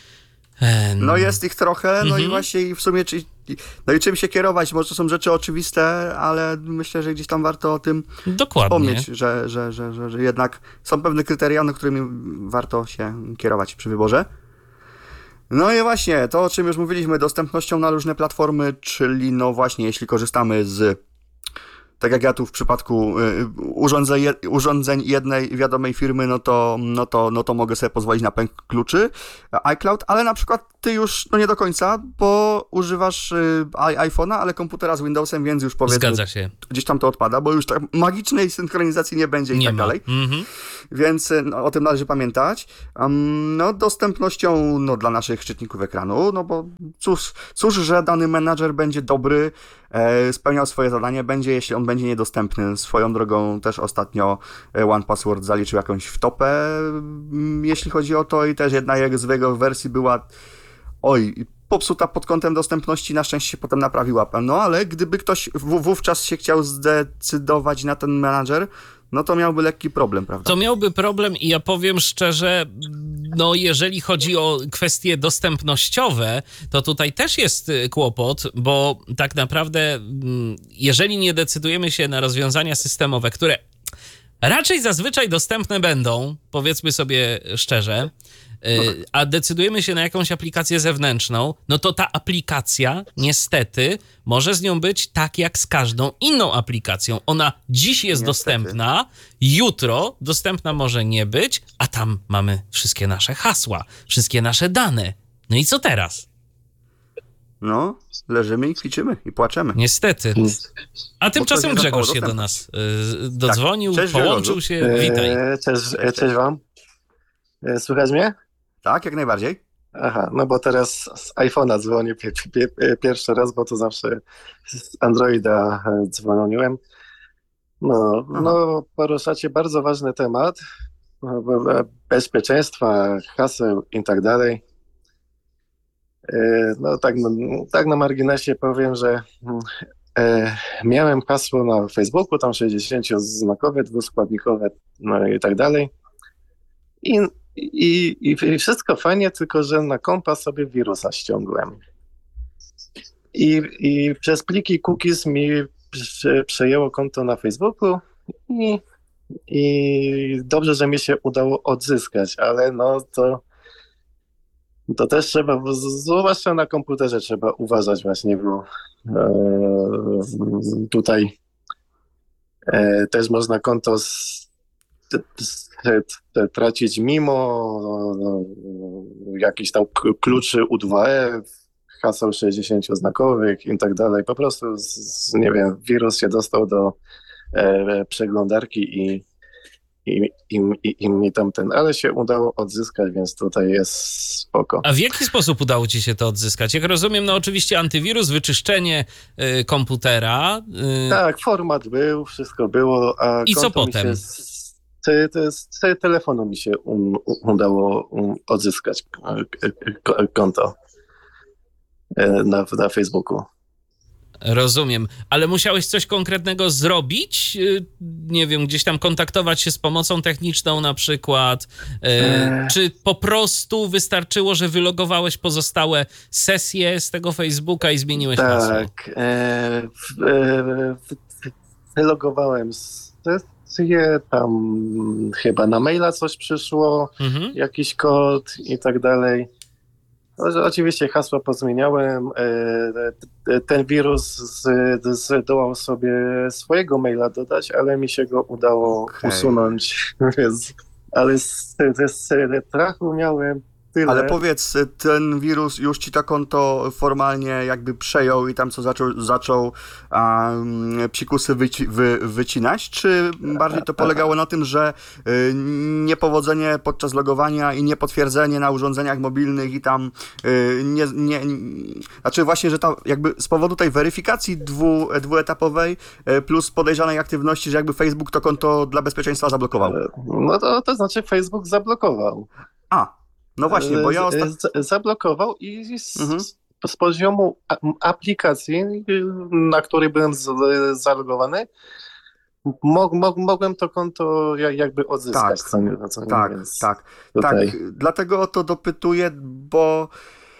No jest ich trochę, no mhm. i właśnie w sumie czy, no i czym się kierować, może to są rzeczy oczywiste, ale myślę, że gdzieś tam warto o tym Dokładnie. wspomnieć, że, że, że, że, że jednak są pewne kryteria, na którymi warto się kierować przy wyborze. No i właśnie, to o czym już mówiliśmy, dostępnością na różne platformy, czyli no właśnie, jeśli korzystamy z, tak jak ja tu w przypadku y, urządzeń, urządzeń jednej wiadomej firmy, no to, no, to, no to mogę sobie pozwolić na pęk kluczy iCloud, ale na przykład ty już, no nie do końca, bo używasz y, iPhone'a, ale komputera z Windowsem, więc już powiedzmy, Zgadza się. gdzieś tam to odpada, bo już tak magicznej synchronizacji nie będzie i nie tak ma. dalej. Mm-hmm. Więc no, o tym należy pamiętać. Um, no dostępnością no, dla naszych czytników ekranu, no bo cóż, cóż, że dany menadżer będzie dobry, e, spełniał swoje zadanie, będzie, jeśli on będzie niedostępny. Swoją drogą też ostatnio one password zaliczył jakąś wtopę, jeśli chodzi o to, i też jedna z jego wersji była oj, popsuta pod kątem dostępności, na szczęście się potem naprawiła. No ale gdyby ktoś w- wówczas się chciał zdecydować na ten menadżer, no to miałby lekki problem, prawda? To miałby problem i ja powiem szczerze, no jeżeli chodzi o kwestie dostępnościowe, to tutaj też jest kłopot, bo tak naprawdę jeżeli nie decydujemy się na rozwiązania systemowe, które raczej zazwyczaj dostępne będą, powiedzmy sobie szczerze, a decydujemy się na jakąś aplikację zewnętrzną, no to ta aplikacja niestety może z nią być tak jak z każdą inną aplikacją. Ona dziś jest niestety dostępna, jutro dostępna może nie być, a tam mamy wszystkie nasze hasła, wszystkie nasze dane. No i co teraz? No, leżymy i kwiczymy i płaczemy. Niestety. A tymczasem Grzegorz się do nas y, dodzwonił, tak. Cześć, połączył Grzegorzu. się. Witaj. Eee, cześć, cześć wam. E, słychać mnie? Tak, jak najbardziej. Aha, no bo teraz z iPhone'a dzwonię pie, pie, pierwszy raz, bo to zawsze z Androida dzwoniłem. No, no poruszacie bardzo ważny temat bezpieczeństwa, haseł i tak dalej. No tak, no, tak na marginesie powiem, że e, miałem hasło na Facebooku, tam sześćdziesięcioznakowe, dwuskładnikowe, no i tak dalej. I I, I wszystko fajnie, tylko że na kompa sobie wirusa ściągłem. I, i przez pliki cookies mi prze, przejęło konto na Facebooku i, i dobrze, że mi się udało odzyskać, ale no to, to też trzeba, zwłaszcza na komputerze trzeba uważać właśnie, bo e, tutaj e, też można konto z, z, tracić mimo no, jakichś tam kluczy U dwa E, haseł sześćdziesięcioznakowych i tak dalej. Po prostu, z, nie wiem, wirus się dostał do e, przeglądarki i, i, i, i, i mi tamten, ale się udało odzyskać, więc tutaj jest spoko. A w jaki sposób udało ci się to odzyskać? Jak rozumiem, no oczywiście antywirus, wyczyszczenie y, komputera. Y... Tak, format był, wszystko było. A I co potem? Te, te, te telefonu mi się um, udało um, odzyskać konto na, na Facebooku. Rozumiem, ale musiałeś coś konkretnego zrobić? Nie wiem, gdzieś tam kontaktować się z pomocą techniczną na przykład? Eee. Czy po prostu wystarczyło, że wylogowałeś pozostałe sesje z tego Facebooka i zmieniłeś tak, hasło? Tak, e, e, wylogowałem sesję, tam chyba na maila coś przyszło, mhm. jakiś kod i tak dalej. Oczywiście hasła pozmieniałem. Ten wirus zdołał sobie swojego maila dodać, ale mi się go udało okay. usunąć. Ale z, z strachu miałem tyle. Ale powiedz, ten wirus już ci to konto formalnie jakby przejął i tam co zaczął, zaczął um, psikusy wyci, wy, wycinać, czy bardziej to polegało na tym, że y, niepowodzenie podczas logowania i niepotwierdzenie na urządzeniach mobilnych i tam y, nie, nie, znaczy właśnie, że ta jakby z powodu tej weryfikacji dwu, dwuetapowej y, plus podejrzanej aktywności, że jakby Facebook to konto dla bezpieczeństwa zablokował. No to, to znaczy Facebook zablokował. A, no właśnie, bo ja ostatnio... Z- Zablokował i z, Mhm. z poziomu a- aplikacji, na której byłem z- zalogowany, mo- mo- mogłem to konto ja- jakby odzyskać. Tak, co nie, co nie, Tak, więc tak, tutaj. tak. Dlatego o to dopytuję, bo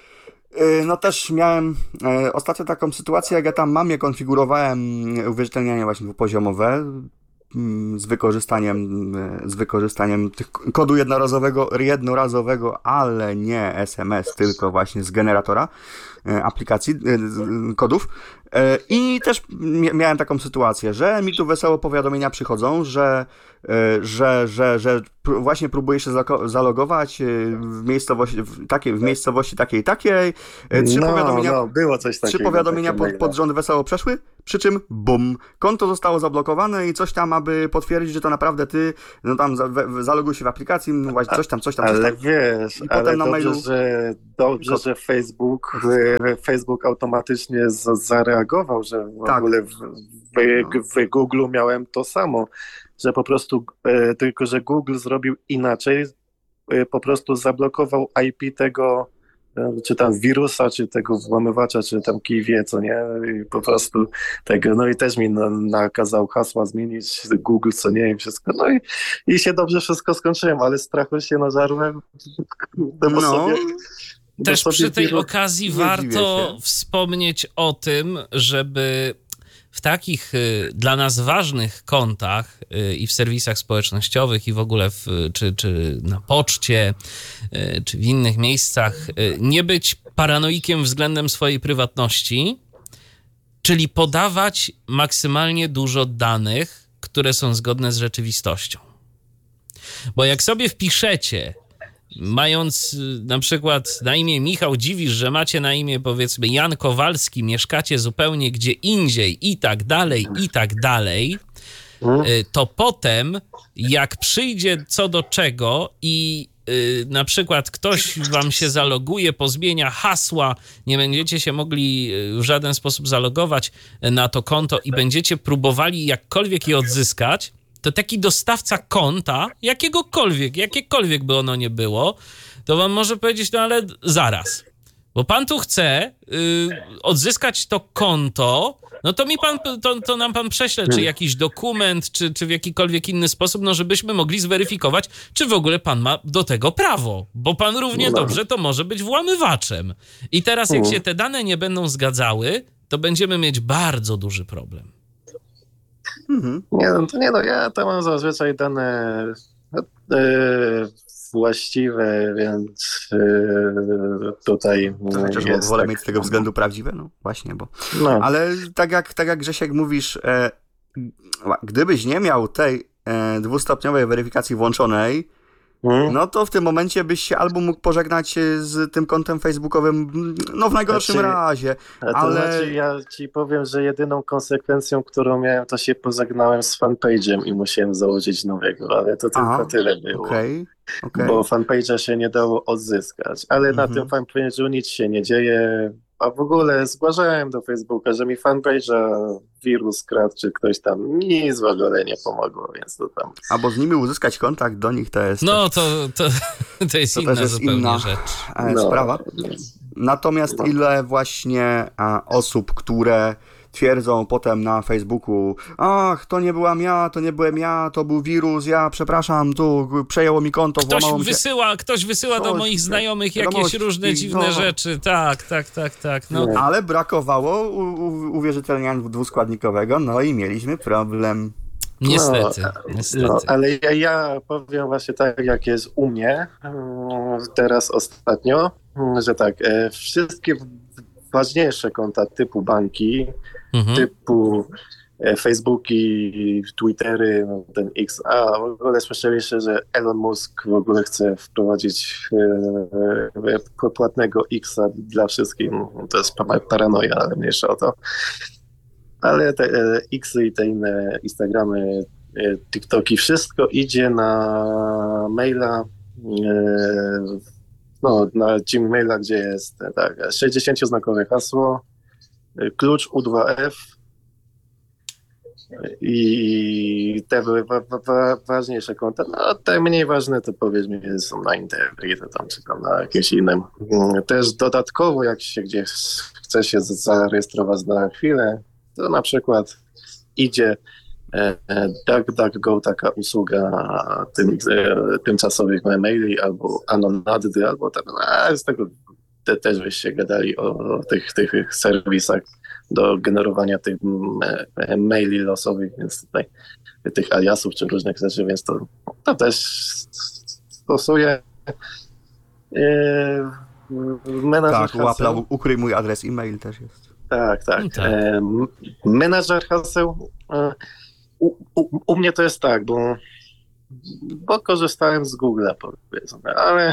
y, no też miałem y, ostatnio taką sytuację, jak ja tam mamie konfigurowałem uwierzytelnianie właśnie dwupoziomowe mm, z wykorzystaniem, y, z wykorzystaniem tych kodu jednorazowego, jednorazowego, ale nie S M S, tylko właśnie z generatora y, aplikacji, y, kodów. Y, I też mia- miałem taką sytuację, że mi tu wesoło powiadomienia przychodzą, że y, że, że, że pró- właśnie próbuję się zako- zalogować y, w miejscowości, w, takiej, w miejscowości takiej i takiej. Y, Trzy no, powiadomienia, no, było coś trzy takiego. powiadomienia takie pod, maile. pod rząd wesoło przeszły, przy czym bum, konto zostało zablokowane i coś tam, aby potwierdzić, że to naprawdę ty, no tam za, we, zaloguj się w aplikacji, no właśnie coś tam, coś tam, coś Ale tam. wiesz, I ale potem na dobrze, mailu- że, dobrze, Kod. że Facebook, e, Facebook automatycznie z, zareagował, że w Tak. ogóle w, w, w Google miałem to samo, że po prostu, e, tylko że Google zrobił inaczej, e, po prostu zablokował I P tego, e, czy tam wirusa, czy tego włamywacza, czy tam kij wie, co nie, i po prostu tego, no i też mi na, nakazał hasła zmienić, Google, co nie, i wszystko, no i, i się dobrze wszystko skończyłem, ale strachu się nażarłem, no bo No, sobie... bo Też sobie przy tej wirus- okazji nie warto dziwię się. wspomnieć o tym, żeby w takich y, dla nas ważnych kontach y, i w serwisach społecznościowych i w ogóle w, czy, czy na poczcie, y, czy w innych miejscach y, nie być paranoikiem względem swojej prywatności, czyli podawać maksymalnie dużo danych, które są zgodne z rzeczywistością. Bo jak sobie wpiszecie, mając y, na przykład na imię Michał, dziwisz, że macie na imię powiedzmy Jan Kowalski, mieszkacie zupełnie gdzie indziej i tak dalej, i tak dalej, Hmm? y, to potem jak przyjdzie co do czego i y, na przykład ktoś wam się zaloguje, pozmienia hasła, nie będziecie się mogli y, w żaden sposób zalogować na to konto i będziecie próbowali jakkolwiek je odzyskać, to taki dostawca konta, jakiegokolwiek, jakiekolwiek by ono nie było, to wam może powiedzieć, no ale zaraz, bo pan tu chce y, odzyskać to konto, no to mi pan, to, to nam pan prześle, czy jakiś dokument, czy, czy w jakikolwiek inny sposób, no żebyśmy mogli zweryfikować, czy w ogóle pan ma do tego prawo, bo pan równie No. dobrze to może być włamywaczem. I teraz jak Mhm. się te dane nie będą zgadzały, to będziemy mieć bardzo duży problem. mhm. Nie, no to nie, no ja to mam zazwyczaj dane e, właściwe, więc e, tutaj To chociaż jest wolę tak. mieć z tego względu prawdziwe, no właśnie, bo... No, Ale tak jak, tak jak Grzesiek mówisz, e, gdybyś nie miał tej e, dwustopniowej weryfikacji włączonej, mm. no to w tym momencie byś się albo mógł pożegnać się z tym kontem facebookowym, no w najgorszym Znaczy, razie, A to ale... znaczy ja ci powiem, że jedyną konsekwencją, którą miałem, to się pożegnałem z fanpage'em i musiałem założyć nowego, ale to tylko Aha, tyle było. Okej, okej. Bo fanpage'a się nie dało odzyskać, ale na Mhm. tym fanpage'u nic się nie dzieje, a w ogóle zgłaszałem do Facebooka, że mi fanpage'a wirus kradł, czy ktoś tam, nic w ogóle nie pomogło, więc to tam... Albo z nimi uzyskać kontakt do nich to jest No to, to, to jest To inna też jest zupełnie inna- rzecz. e, No. sprawa. Natomiast No. ile właśnie a, osób, które twierdzą potem na Facebooku, ach, to nie byłam ja, to nie byłem ja, to był wirus, ja przepraszam, tu przejęło mi konto, Ktoś włamało mi się... wysyła, ktoś wysyła do Coś, moich znajomych wiadomości, jakieś różne dziwne no. rzeczy. Tak, tak, tak, tak. No. No. Ale brakowało u, u, uwierzytelniania dwuskładnikowego, no i mieliśmy problem. Niestety, No, niestety. No, ale ja, ja powiem właśnie tak, jak jest u mnie mm, teraz ostatnio, mm, że tak, e, wszystkie w- ważniejsze konta typu banki, Mhm. typu Facebooki, Twittery, no, ten X. A w ogóle słyszeliście, że Elon Musk w ogóle chce wprowadzić e, e, płatnego Xa dla wszystkich. To jest paranoja, ale mniejsza o to. Ale te e, Xy i te inne Instagramy, e, TikToki, wszystko idzie na maila, e, no, na Gmaila, gdzie jest tak, sześćdziesięcioznakowe hasło, e, klucz U dwa F, i te wa- wa- wa- ważniejsze konta, no te mniej ważne to powiedzmy są na Internet, to tam czy tam na jakieś inne. Też dodatkowo jak się gdzieś chce się zarejestrować na chwilę, to na przykład idzie e, e, DuckDuckGo, taka usługa tym, e, tymczasowych maili albo Anonady, albo tam, a z tego te, też byście gadali o, o tych, tych serwisach do generowania tych e, maili losowych, więc tutaj tych aliasów czy różnych rzeczy, więc to, to też stosuje. E, Tak, łapla, ukryj mój adres e-mail też jest. Tak, tak. No tak. E, menadżer haseł. E, u, u, u mnie to jest tak, bo, bo korzystałem z Google'a, powiedzmy, ale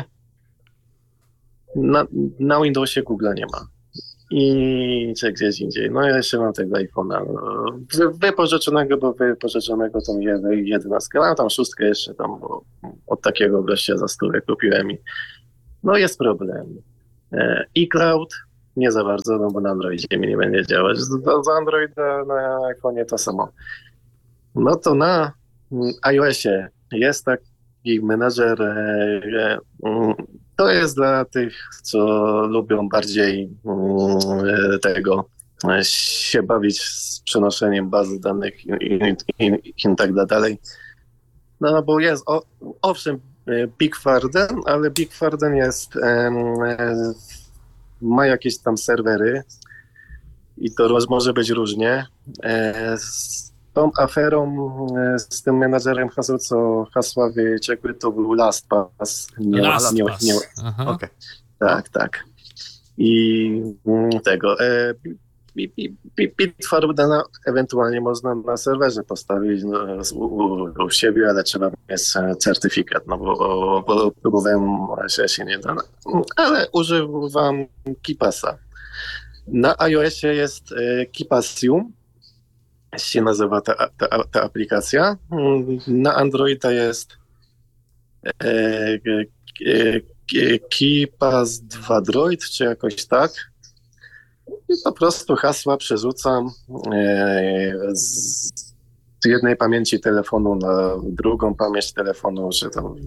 na, na Windowsie Google'a nie ma. I czy gdzieś indziej. No ja jeszcze mam tego iPhone'a. No, wypożyczonego, bo wypożyczonego tą jedenastkę. Mam tam szóstkę jeszcze tam, bo od takiego gościa za stówę kupiłem i no jest problem. E, iCloud nie za bardzo, no bo na Androidzie mi nie będzie działać. Z, z Androida na iPhone'ie to samo. No to na iOSie jest taki menadżer, e, e, to jest dla tych, co lubią bardziej e, tego e, się bawić z przenoszeniem bazy danych i, i, i, i tak dalej. No, no bo jest, o, owszem, Bitwarden, ale Bitwarden jest, e, e, ma jakieś tam serwery i to roz, może być różnie. E, z tą aferą, e, z tym menadżerem haseł, co hasła wyciekły, to był LastPass. Nie, LastPass. nie, nie, Aha. Okay. tak, tak. I mm, tego. E, Bitwardena ewentualnie można na serwerze postawić no, u, u, u siebie, ale trzeba mieć certyfikat, no bo, bo, bo próbowałem, się, się nie da. Ale używam KeePassa. Na iOSie jest e, KeePassium, się nazywa ta, ta, ta aplikacja. Na Androida jest e, e, KeePass dwa Droid, czy jakoś tak. I po prostu hasła przerzucam e, z jednej pamięci telefonu na drugą pamięć telefonu, czy tam,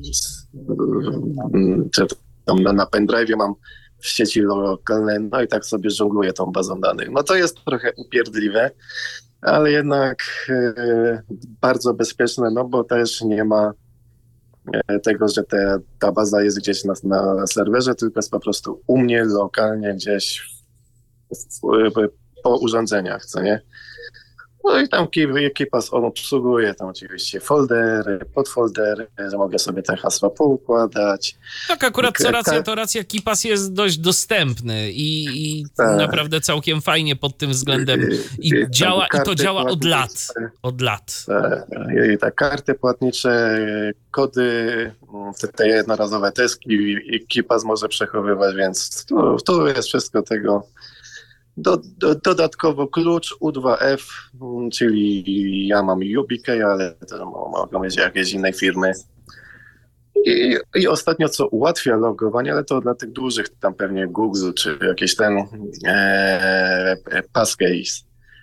czy tam na, na pendrive'ie mam w sieci lokalnej, no i tak sobie żongluję tą bazą danych. No to jest trochę upierdliwe, ale jednak e, bardzo bezpieczne, no bo też nie ma e, tego, że te, ta baza jest gdzieś na, na serwerze, tylko jest po prostu u mnie lokalnie gdzieś w, w, po urządzeniach, co nie? No i tam KeePass obsługuje tam oczywiście foldery, podfoldery, że mogę sobie te hasła poukładać. Tak, akurat co racja, to racja, KeePass jest dość dostępny i, i tak. naprawdę całkiem fajnie pod tym względem i, I działa, i to działa od lat. Od lat. Tak, i tak, karty płatnicze, kody, te, te jednorazowe teski KeePass może przechowywać, więc tu, tu jest wszystko tego. Do, do, dodatkowo klucz U dwa F, czyli ja mam YubiKey, ale to mogą być jakieś innej firmy. I, I ostatnio co ułatwia logowanie, ale to dla tych dużych, tam pewnie Google, czy jakiś ten e, Passcase.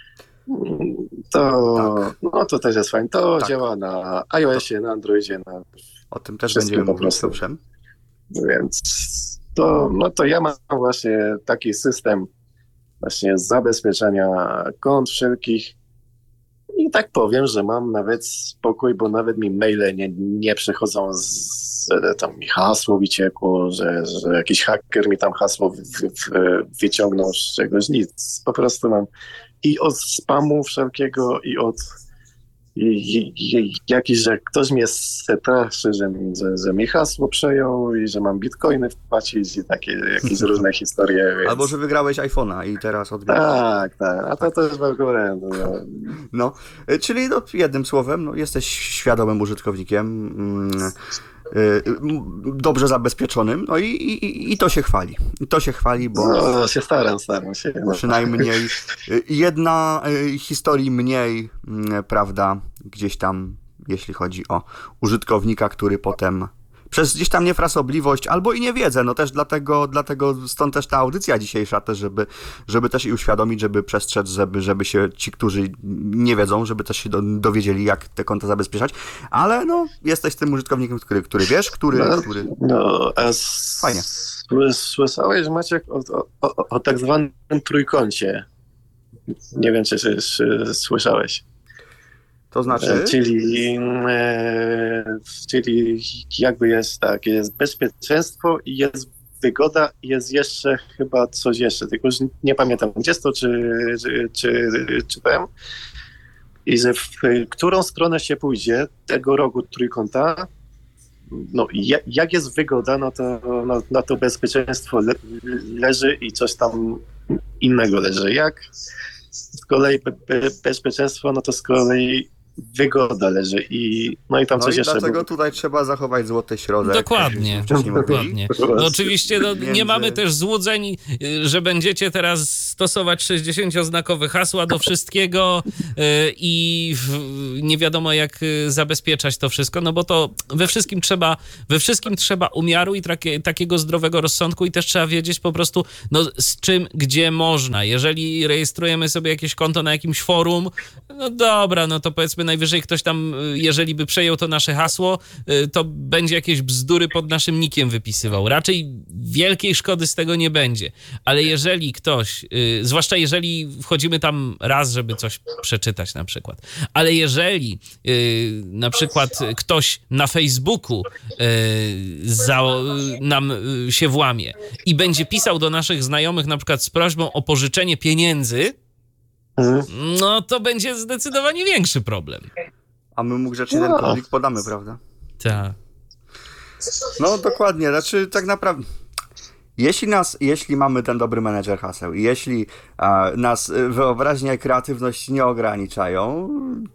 To, tak. No, to też jest fajne. To tak. Działa na iOSie, na Androidzie. Na o tym też będziemy mówić, owszem. Więc to, no to ja mam właśnie taki system właśnie zabezpieczenia kont wszelkich i tak powiem, że mam nawet spokój, bo nawet mi maile nie, nie przychodzą z tam mi hasło wyciekło, że, że jakiś haker mi tam hasło w, w, wyciągnął z czegoś, nic. Po prostu mam i od spamu wszelkiego i od i, i, jakiś, że ktoś mnie straszy, że, że, że mi hasło przejął i że mam bitcoiny wpłacić i takie jakieś różne historie. Więc... Albo że wygrałeś iPhone'a i teraz odbierasz. Tak, tak, a to też w ogóle. No, no. Czyli no, jednym słowem, no, jesteś świadomym użytkownikiem, mm, y, dobrze zabezpieczonym, no i, i, i to się chwali. I to się chwali, bo no, się staram, staram się. No. Przynajmniej jedna historii mniej, prawda, gdzieś tam, jeśli chodzi o użytkownika, który potem przez gdzieś tam niefrasobliwość albo i niewiedzę, no też dlatego, dlatego stąd też ta audycja dzisiejsza też, żeby, żeby też i uświadomić, żeby przestrzec, żeby, żeby się ci, którzy nie wiedzą, żeby też się do, dowiedzieli, jak te konta zabezpieczać, ale no, jesteś tym użytkownikiem, który, który wiesz, który... No, który... no a s- Fajnie. Słyszałeś, Maciek, o, o, o, o tak zwanym trójkącie. Nie wiem, czy, czy, czy słyszałeś. To znaczy? Czyli, e, czyli jakby jest tak, jest bezpieczeństwo i jest wygoda i jest jeszcze chyba coś jeszcze, tylko już nie pamiętam gdzie to, czy, czy, czy, czy powiem. I że w którą stronę się pójdzie tego rogu trójkąta, no jak, jak jest wygoda, no to, no, no to bezpieczeństwo le, leży i coś tam innego leży. Jak z kolei be, be, bezpieczeństwo, no to z kolei wygoda leży i no i tam no coś i jeszcze. dlatego było. tutaj trzeba zachować złoty środek. Dokładnie, dokładnie. No oczywiście no, Między... nie mamy też złudzeń, że będziecie teraz stosować sześćdziesięcioznakowe hasła do wszystkiego yy, i w, nie wiadomo jak zabezpieczać to wszystko, no bo to we wszystkim trzeba, we wszystkim trzeba umiaru i takie, takiego zdrowego rozsądku i też trzeba wiedzieć po prostu no, z czym, gdzie można. Jeżeli rejestrujemy sobie jakieś konto na jakimś forum, no dobra, no to powiedzmy najwyżej ktoś tam, jeżeli by przejął to nasze hasło, to będzie jakieś bzdury pod naszym nickiem wypisywał. Raczej wielkiej szkody z tego nie będzie. Ale jeżeli ktoś, zwłaszcza jeżeli wchodzimy tam raz, żeby coś przeczytać na przykład, ale jeżeli na przykład ktoś na Facebooku za, nam się włamie i będzie pisał do naszych znajomych na przykład z prośbą o pożyczenie pieniędzy, no to będzie zdecydowanie większy problem. A my mu grzecznie ten konflikt podamy, prawda? Tak. No dokładnie, znaczy tak naprawdę jeśli nas, jeśli mamy ten dobry menedżer haseł i jeśli a, nas wyobraźnia i kreatywność nie ograniczają,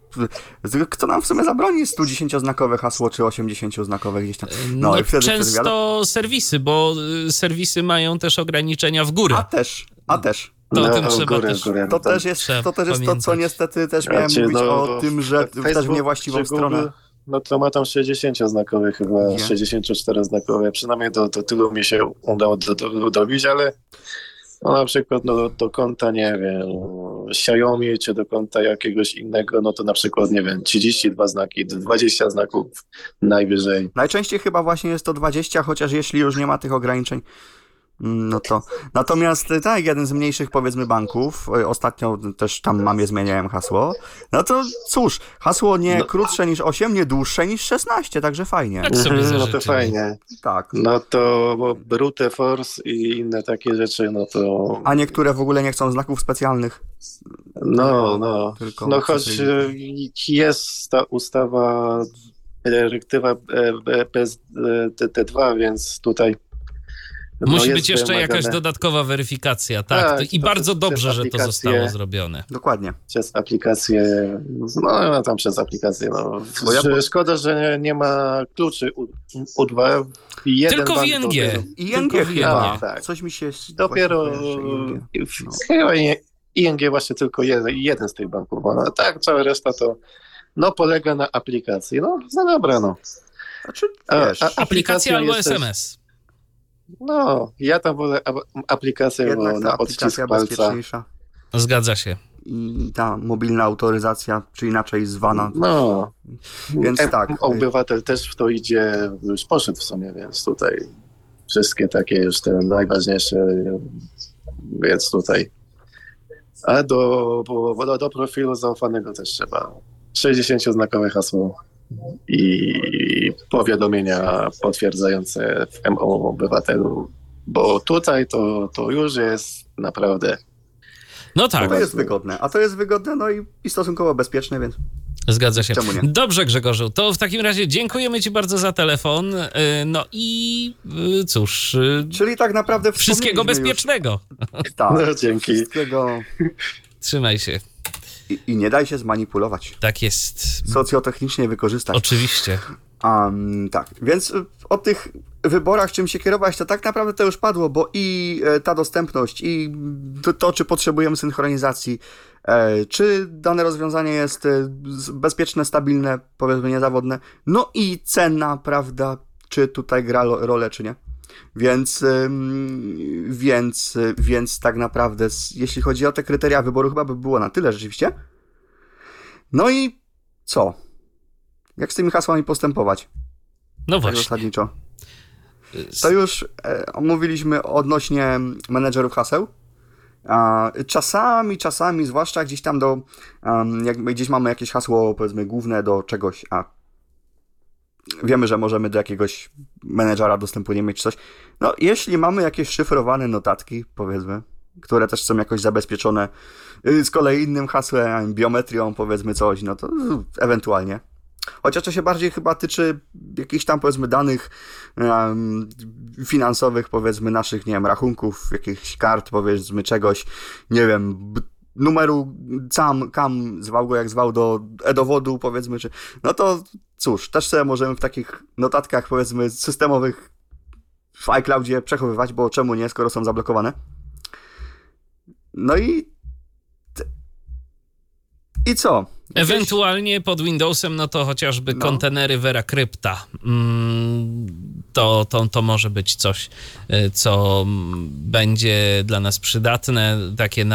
kto nam w sumie zabroni sto dziesięcioznakowe hasło czy osiemdziesięcioznakowe gdzieś tam? No, no i wtedy, często wtedy serwisy, bo serwisy mają też ograniczenia w górę. A też, a też. To, no, o tym trzeba górę, też, górę, to, też jest, to też jest to, co niestety też miałem znaczy, mówić no, o tym, że też w niewłaściwą stronę. No to ma tam sześćdziesięcioznakowe chyba, nie. sześćdziesięcioczteroznakowe, przynajmniej do, do tylu mi się udało do, do, dobić, ale no na przykład no, do, do konta, nie wiem, Xiaomi, czy do konta jakiegoś innego, no to na przykład, nie wiem, trzydzieści dwa znaki, dwadzieścia znaków najwyżej. Najczęściej chyba właśnie jest to dwadzieścia, chociaż jeśli już nie ma tych ograniczeń, no to. Natomiast tak, jeden z mniejszych powiedzmy banków, ostatnio też tam mamie zmieniałem hasło, no to cóż, hasło nie no. krótsze niż osiem, nie dłuższe niż szesnaście, także fajnie. Tak sobie no to fajnie. Tak. No to brute force i inne takie rzeczy, no to... A niektóre w ogóle nie chcą znaków specjalnych. No, no. Tylko no choć jest ta ustawa, dyrektywa P S D dwa, więc tutaj No Musi być jeszcze wymagane. Jakaś dodatkowa weryfikacja, tak. tak I bardzo dobrze, że to zostało zrobione. Dokładnie. Przez aplikację, no, no tam przez aplikację, no. Bo ja po... Szkoda, że nie, nie ma kluczy U dwa. Jeden Tylko w I N G. I N G chyba. Tak. Coś mi się... Dopiero no. chyba I N G właśnie tylko jeden, jeden z tych banków. No, tak, cała reszta to no polega na aplikacji. No, no dobra, no. Znaczy, wiesz, a, a, aplikacja albo S M S. Też... No, ja tam wolę aplikację Jednak bo na odcisk palca. Zgadza się. I ta mobilna autoryzacja, czy inaczej zwana. No, więc e- tak. Obywatel też w to idzie, już poszedł w sumie, więc tutaj wszystkie takie już te najważniejsze, więc tutaj. A do, do, do profilu zaufanego też trzeba sześćdziesięcioznakowe hasło i powiadomienia potwierdzające w M O obywatelu, bo tutaj to, to już jest naprawdę... No tak. To jest wygodne, a to jest wygodne, no i, i stosunkowo bezpieczne, więc... Zgadza się. Czemu nie? Dobrze, Grzegorzu, to w takim razie dziękujemy ci bardzo za telefon. No i cóż... Czyli tak naprawdę wszystkiego wspomnieliśmy bezpiecznego. Już, tak, No, dzięki. wszystkiego Trzymaj się. i, i nie daj się zmanipulować. Tak jest. Socjotechnicznie wykorzystać. Oczywiście. Um, tak, więc o tych wyborach, czym się kierować, to tak naprawdę to już padło, bo i e, ta dostępność, i to, to czy potrzebujemy synchronizacji, e, czy dane rozwiązanie jest e, bezpieczne, stabilne, powiedzmy niezawodne, no i cena, prawda, czy tutaj gra lo, rolę, czy nie. Więc, ym, więc, więc tak naprawdę, jeśli chodzi o te kryteria wyboru, chyba by było na tyle rzeczywiście. No i co? Jak z tymi hasłami postępować? No Tak właśnie. zasadniczo. To już e, omówiliśmy odnośnie menedżerów haseł. A, czasami, czasami, zwłaszcza gdzieś tam do, um, jak gdzieś mamy jakieś hasło, powiedzmy, główne do czegoś, a wiemy, że możemy do jakiegoś menedżera dostępu nie mieć czy coś. No, jeśli mamy jakieś szyfrowane notatki, powiedzmy, które też są jakoś zabezpieczone y, z kolei innym hasłem, biometrią, powiedzmy coś, no to y, ewentualnie. Chociaż to się bardziej chyba tyczy jakichś tam, powiedzmy, danych um, finansowych, powiedzmy, naszych, nie wiem, rachunków, jakichś kart, powiedzmy, czegoś, nie wiem, b- numeru cam, kam, zwał go jak zwał, do e-dowodu, powiedzmy, czy... No to cóż, też sobie możemy w takich notatkach, powiedzmy, systemowych w iCloudzie przechowywać, bo czemu nie, skoro są zablokowane. No i... I co? Jakieś... Ewentualnie pod Windowsem, no to chociażby No. kontenery Veracrypta. Mm, to, to, to może być coś, co będzie dla nas przydatne, takie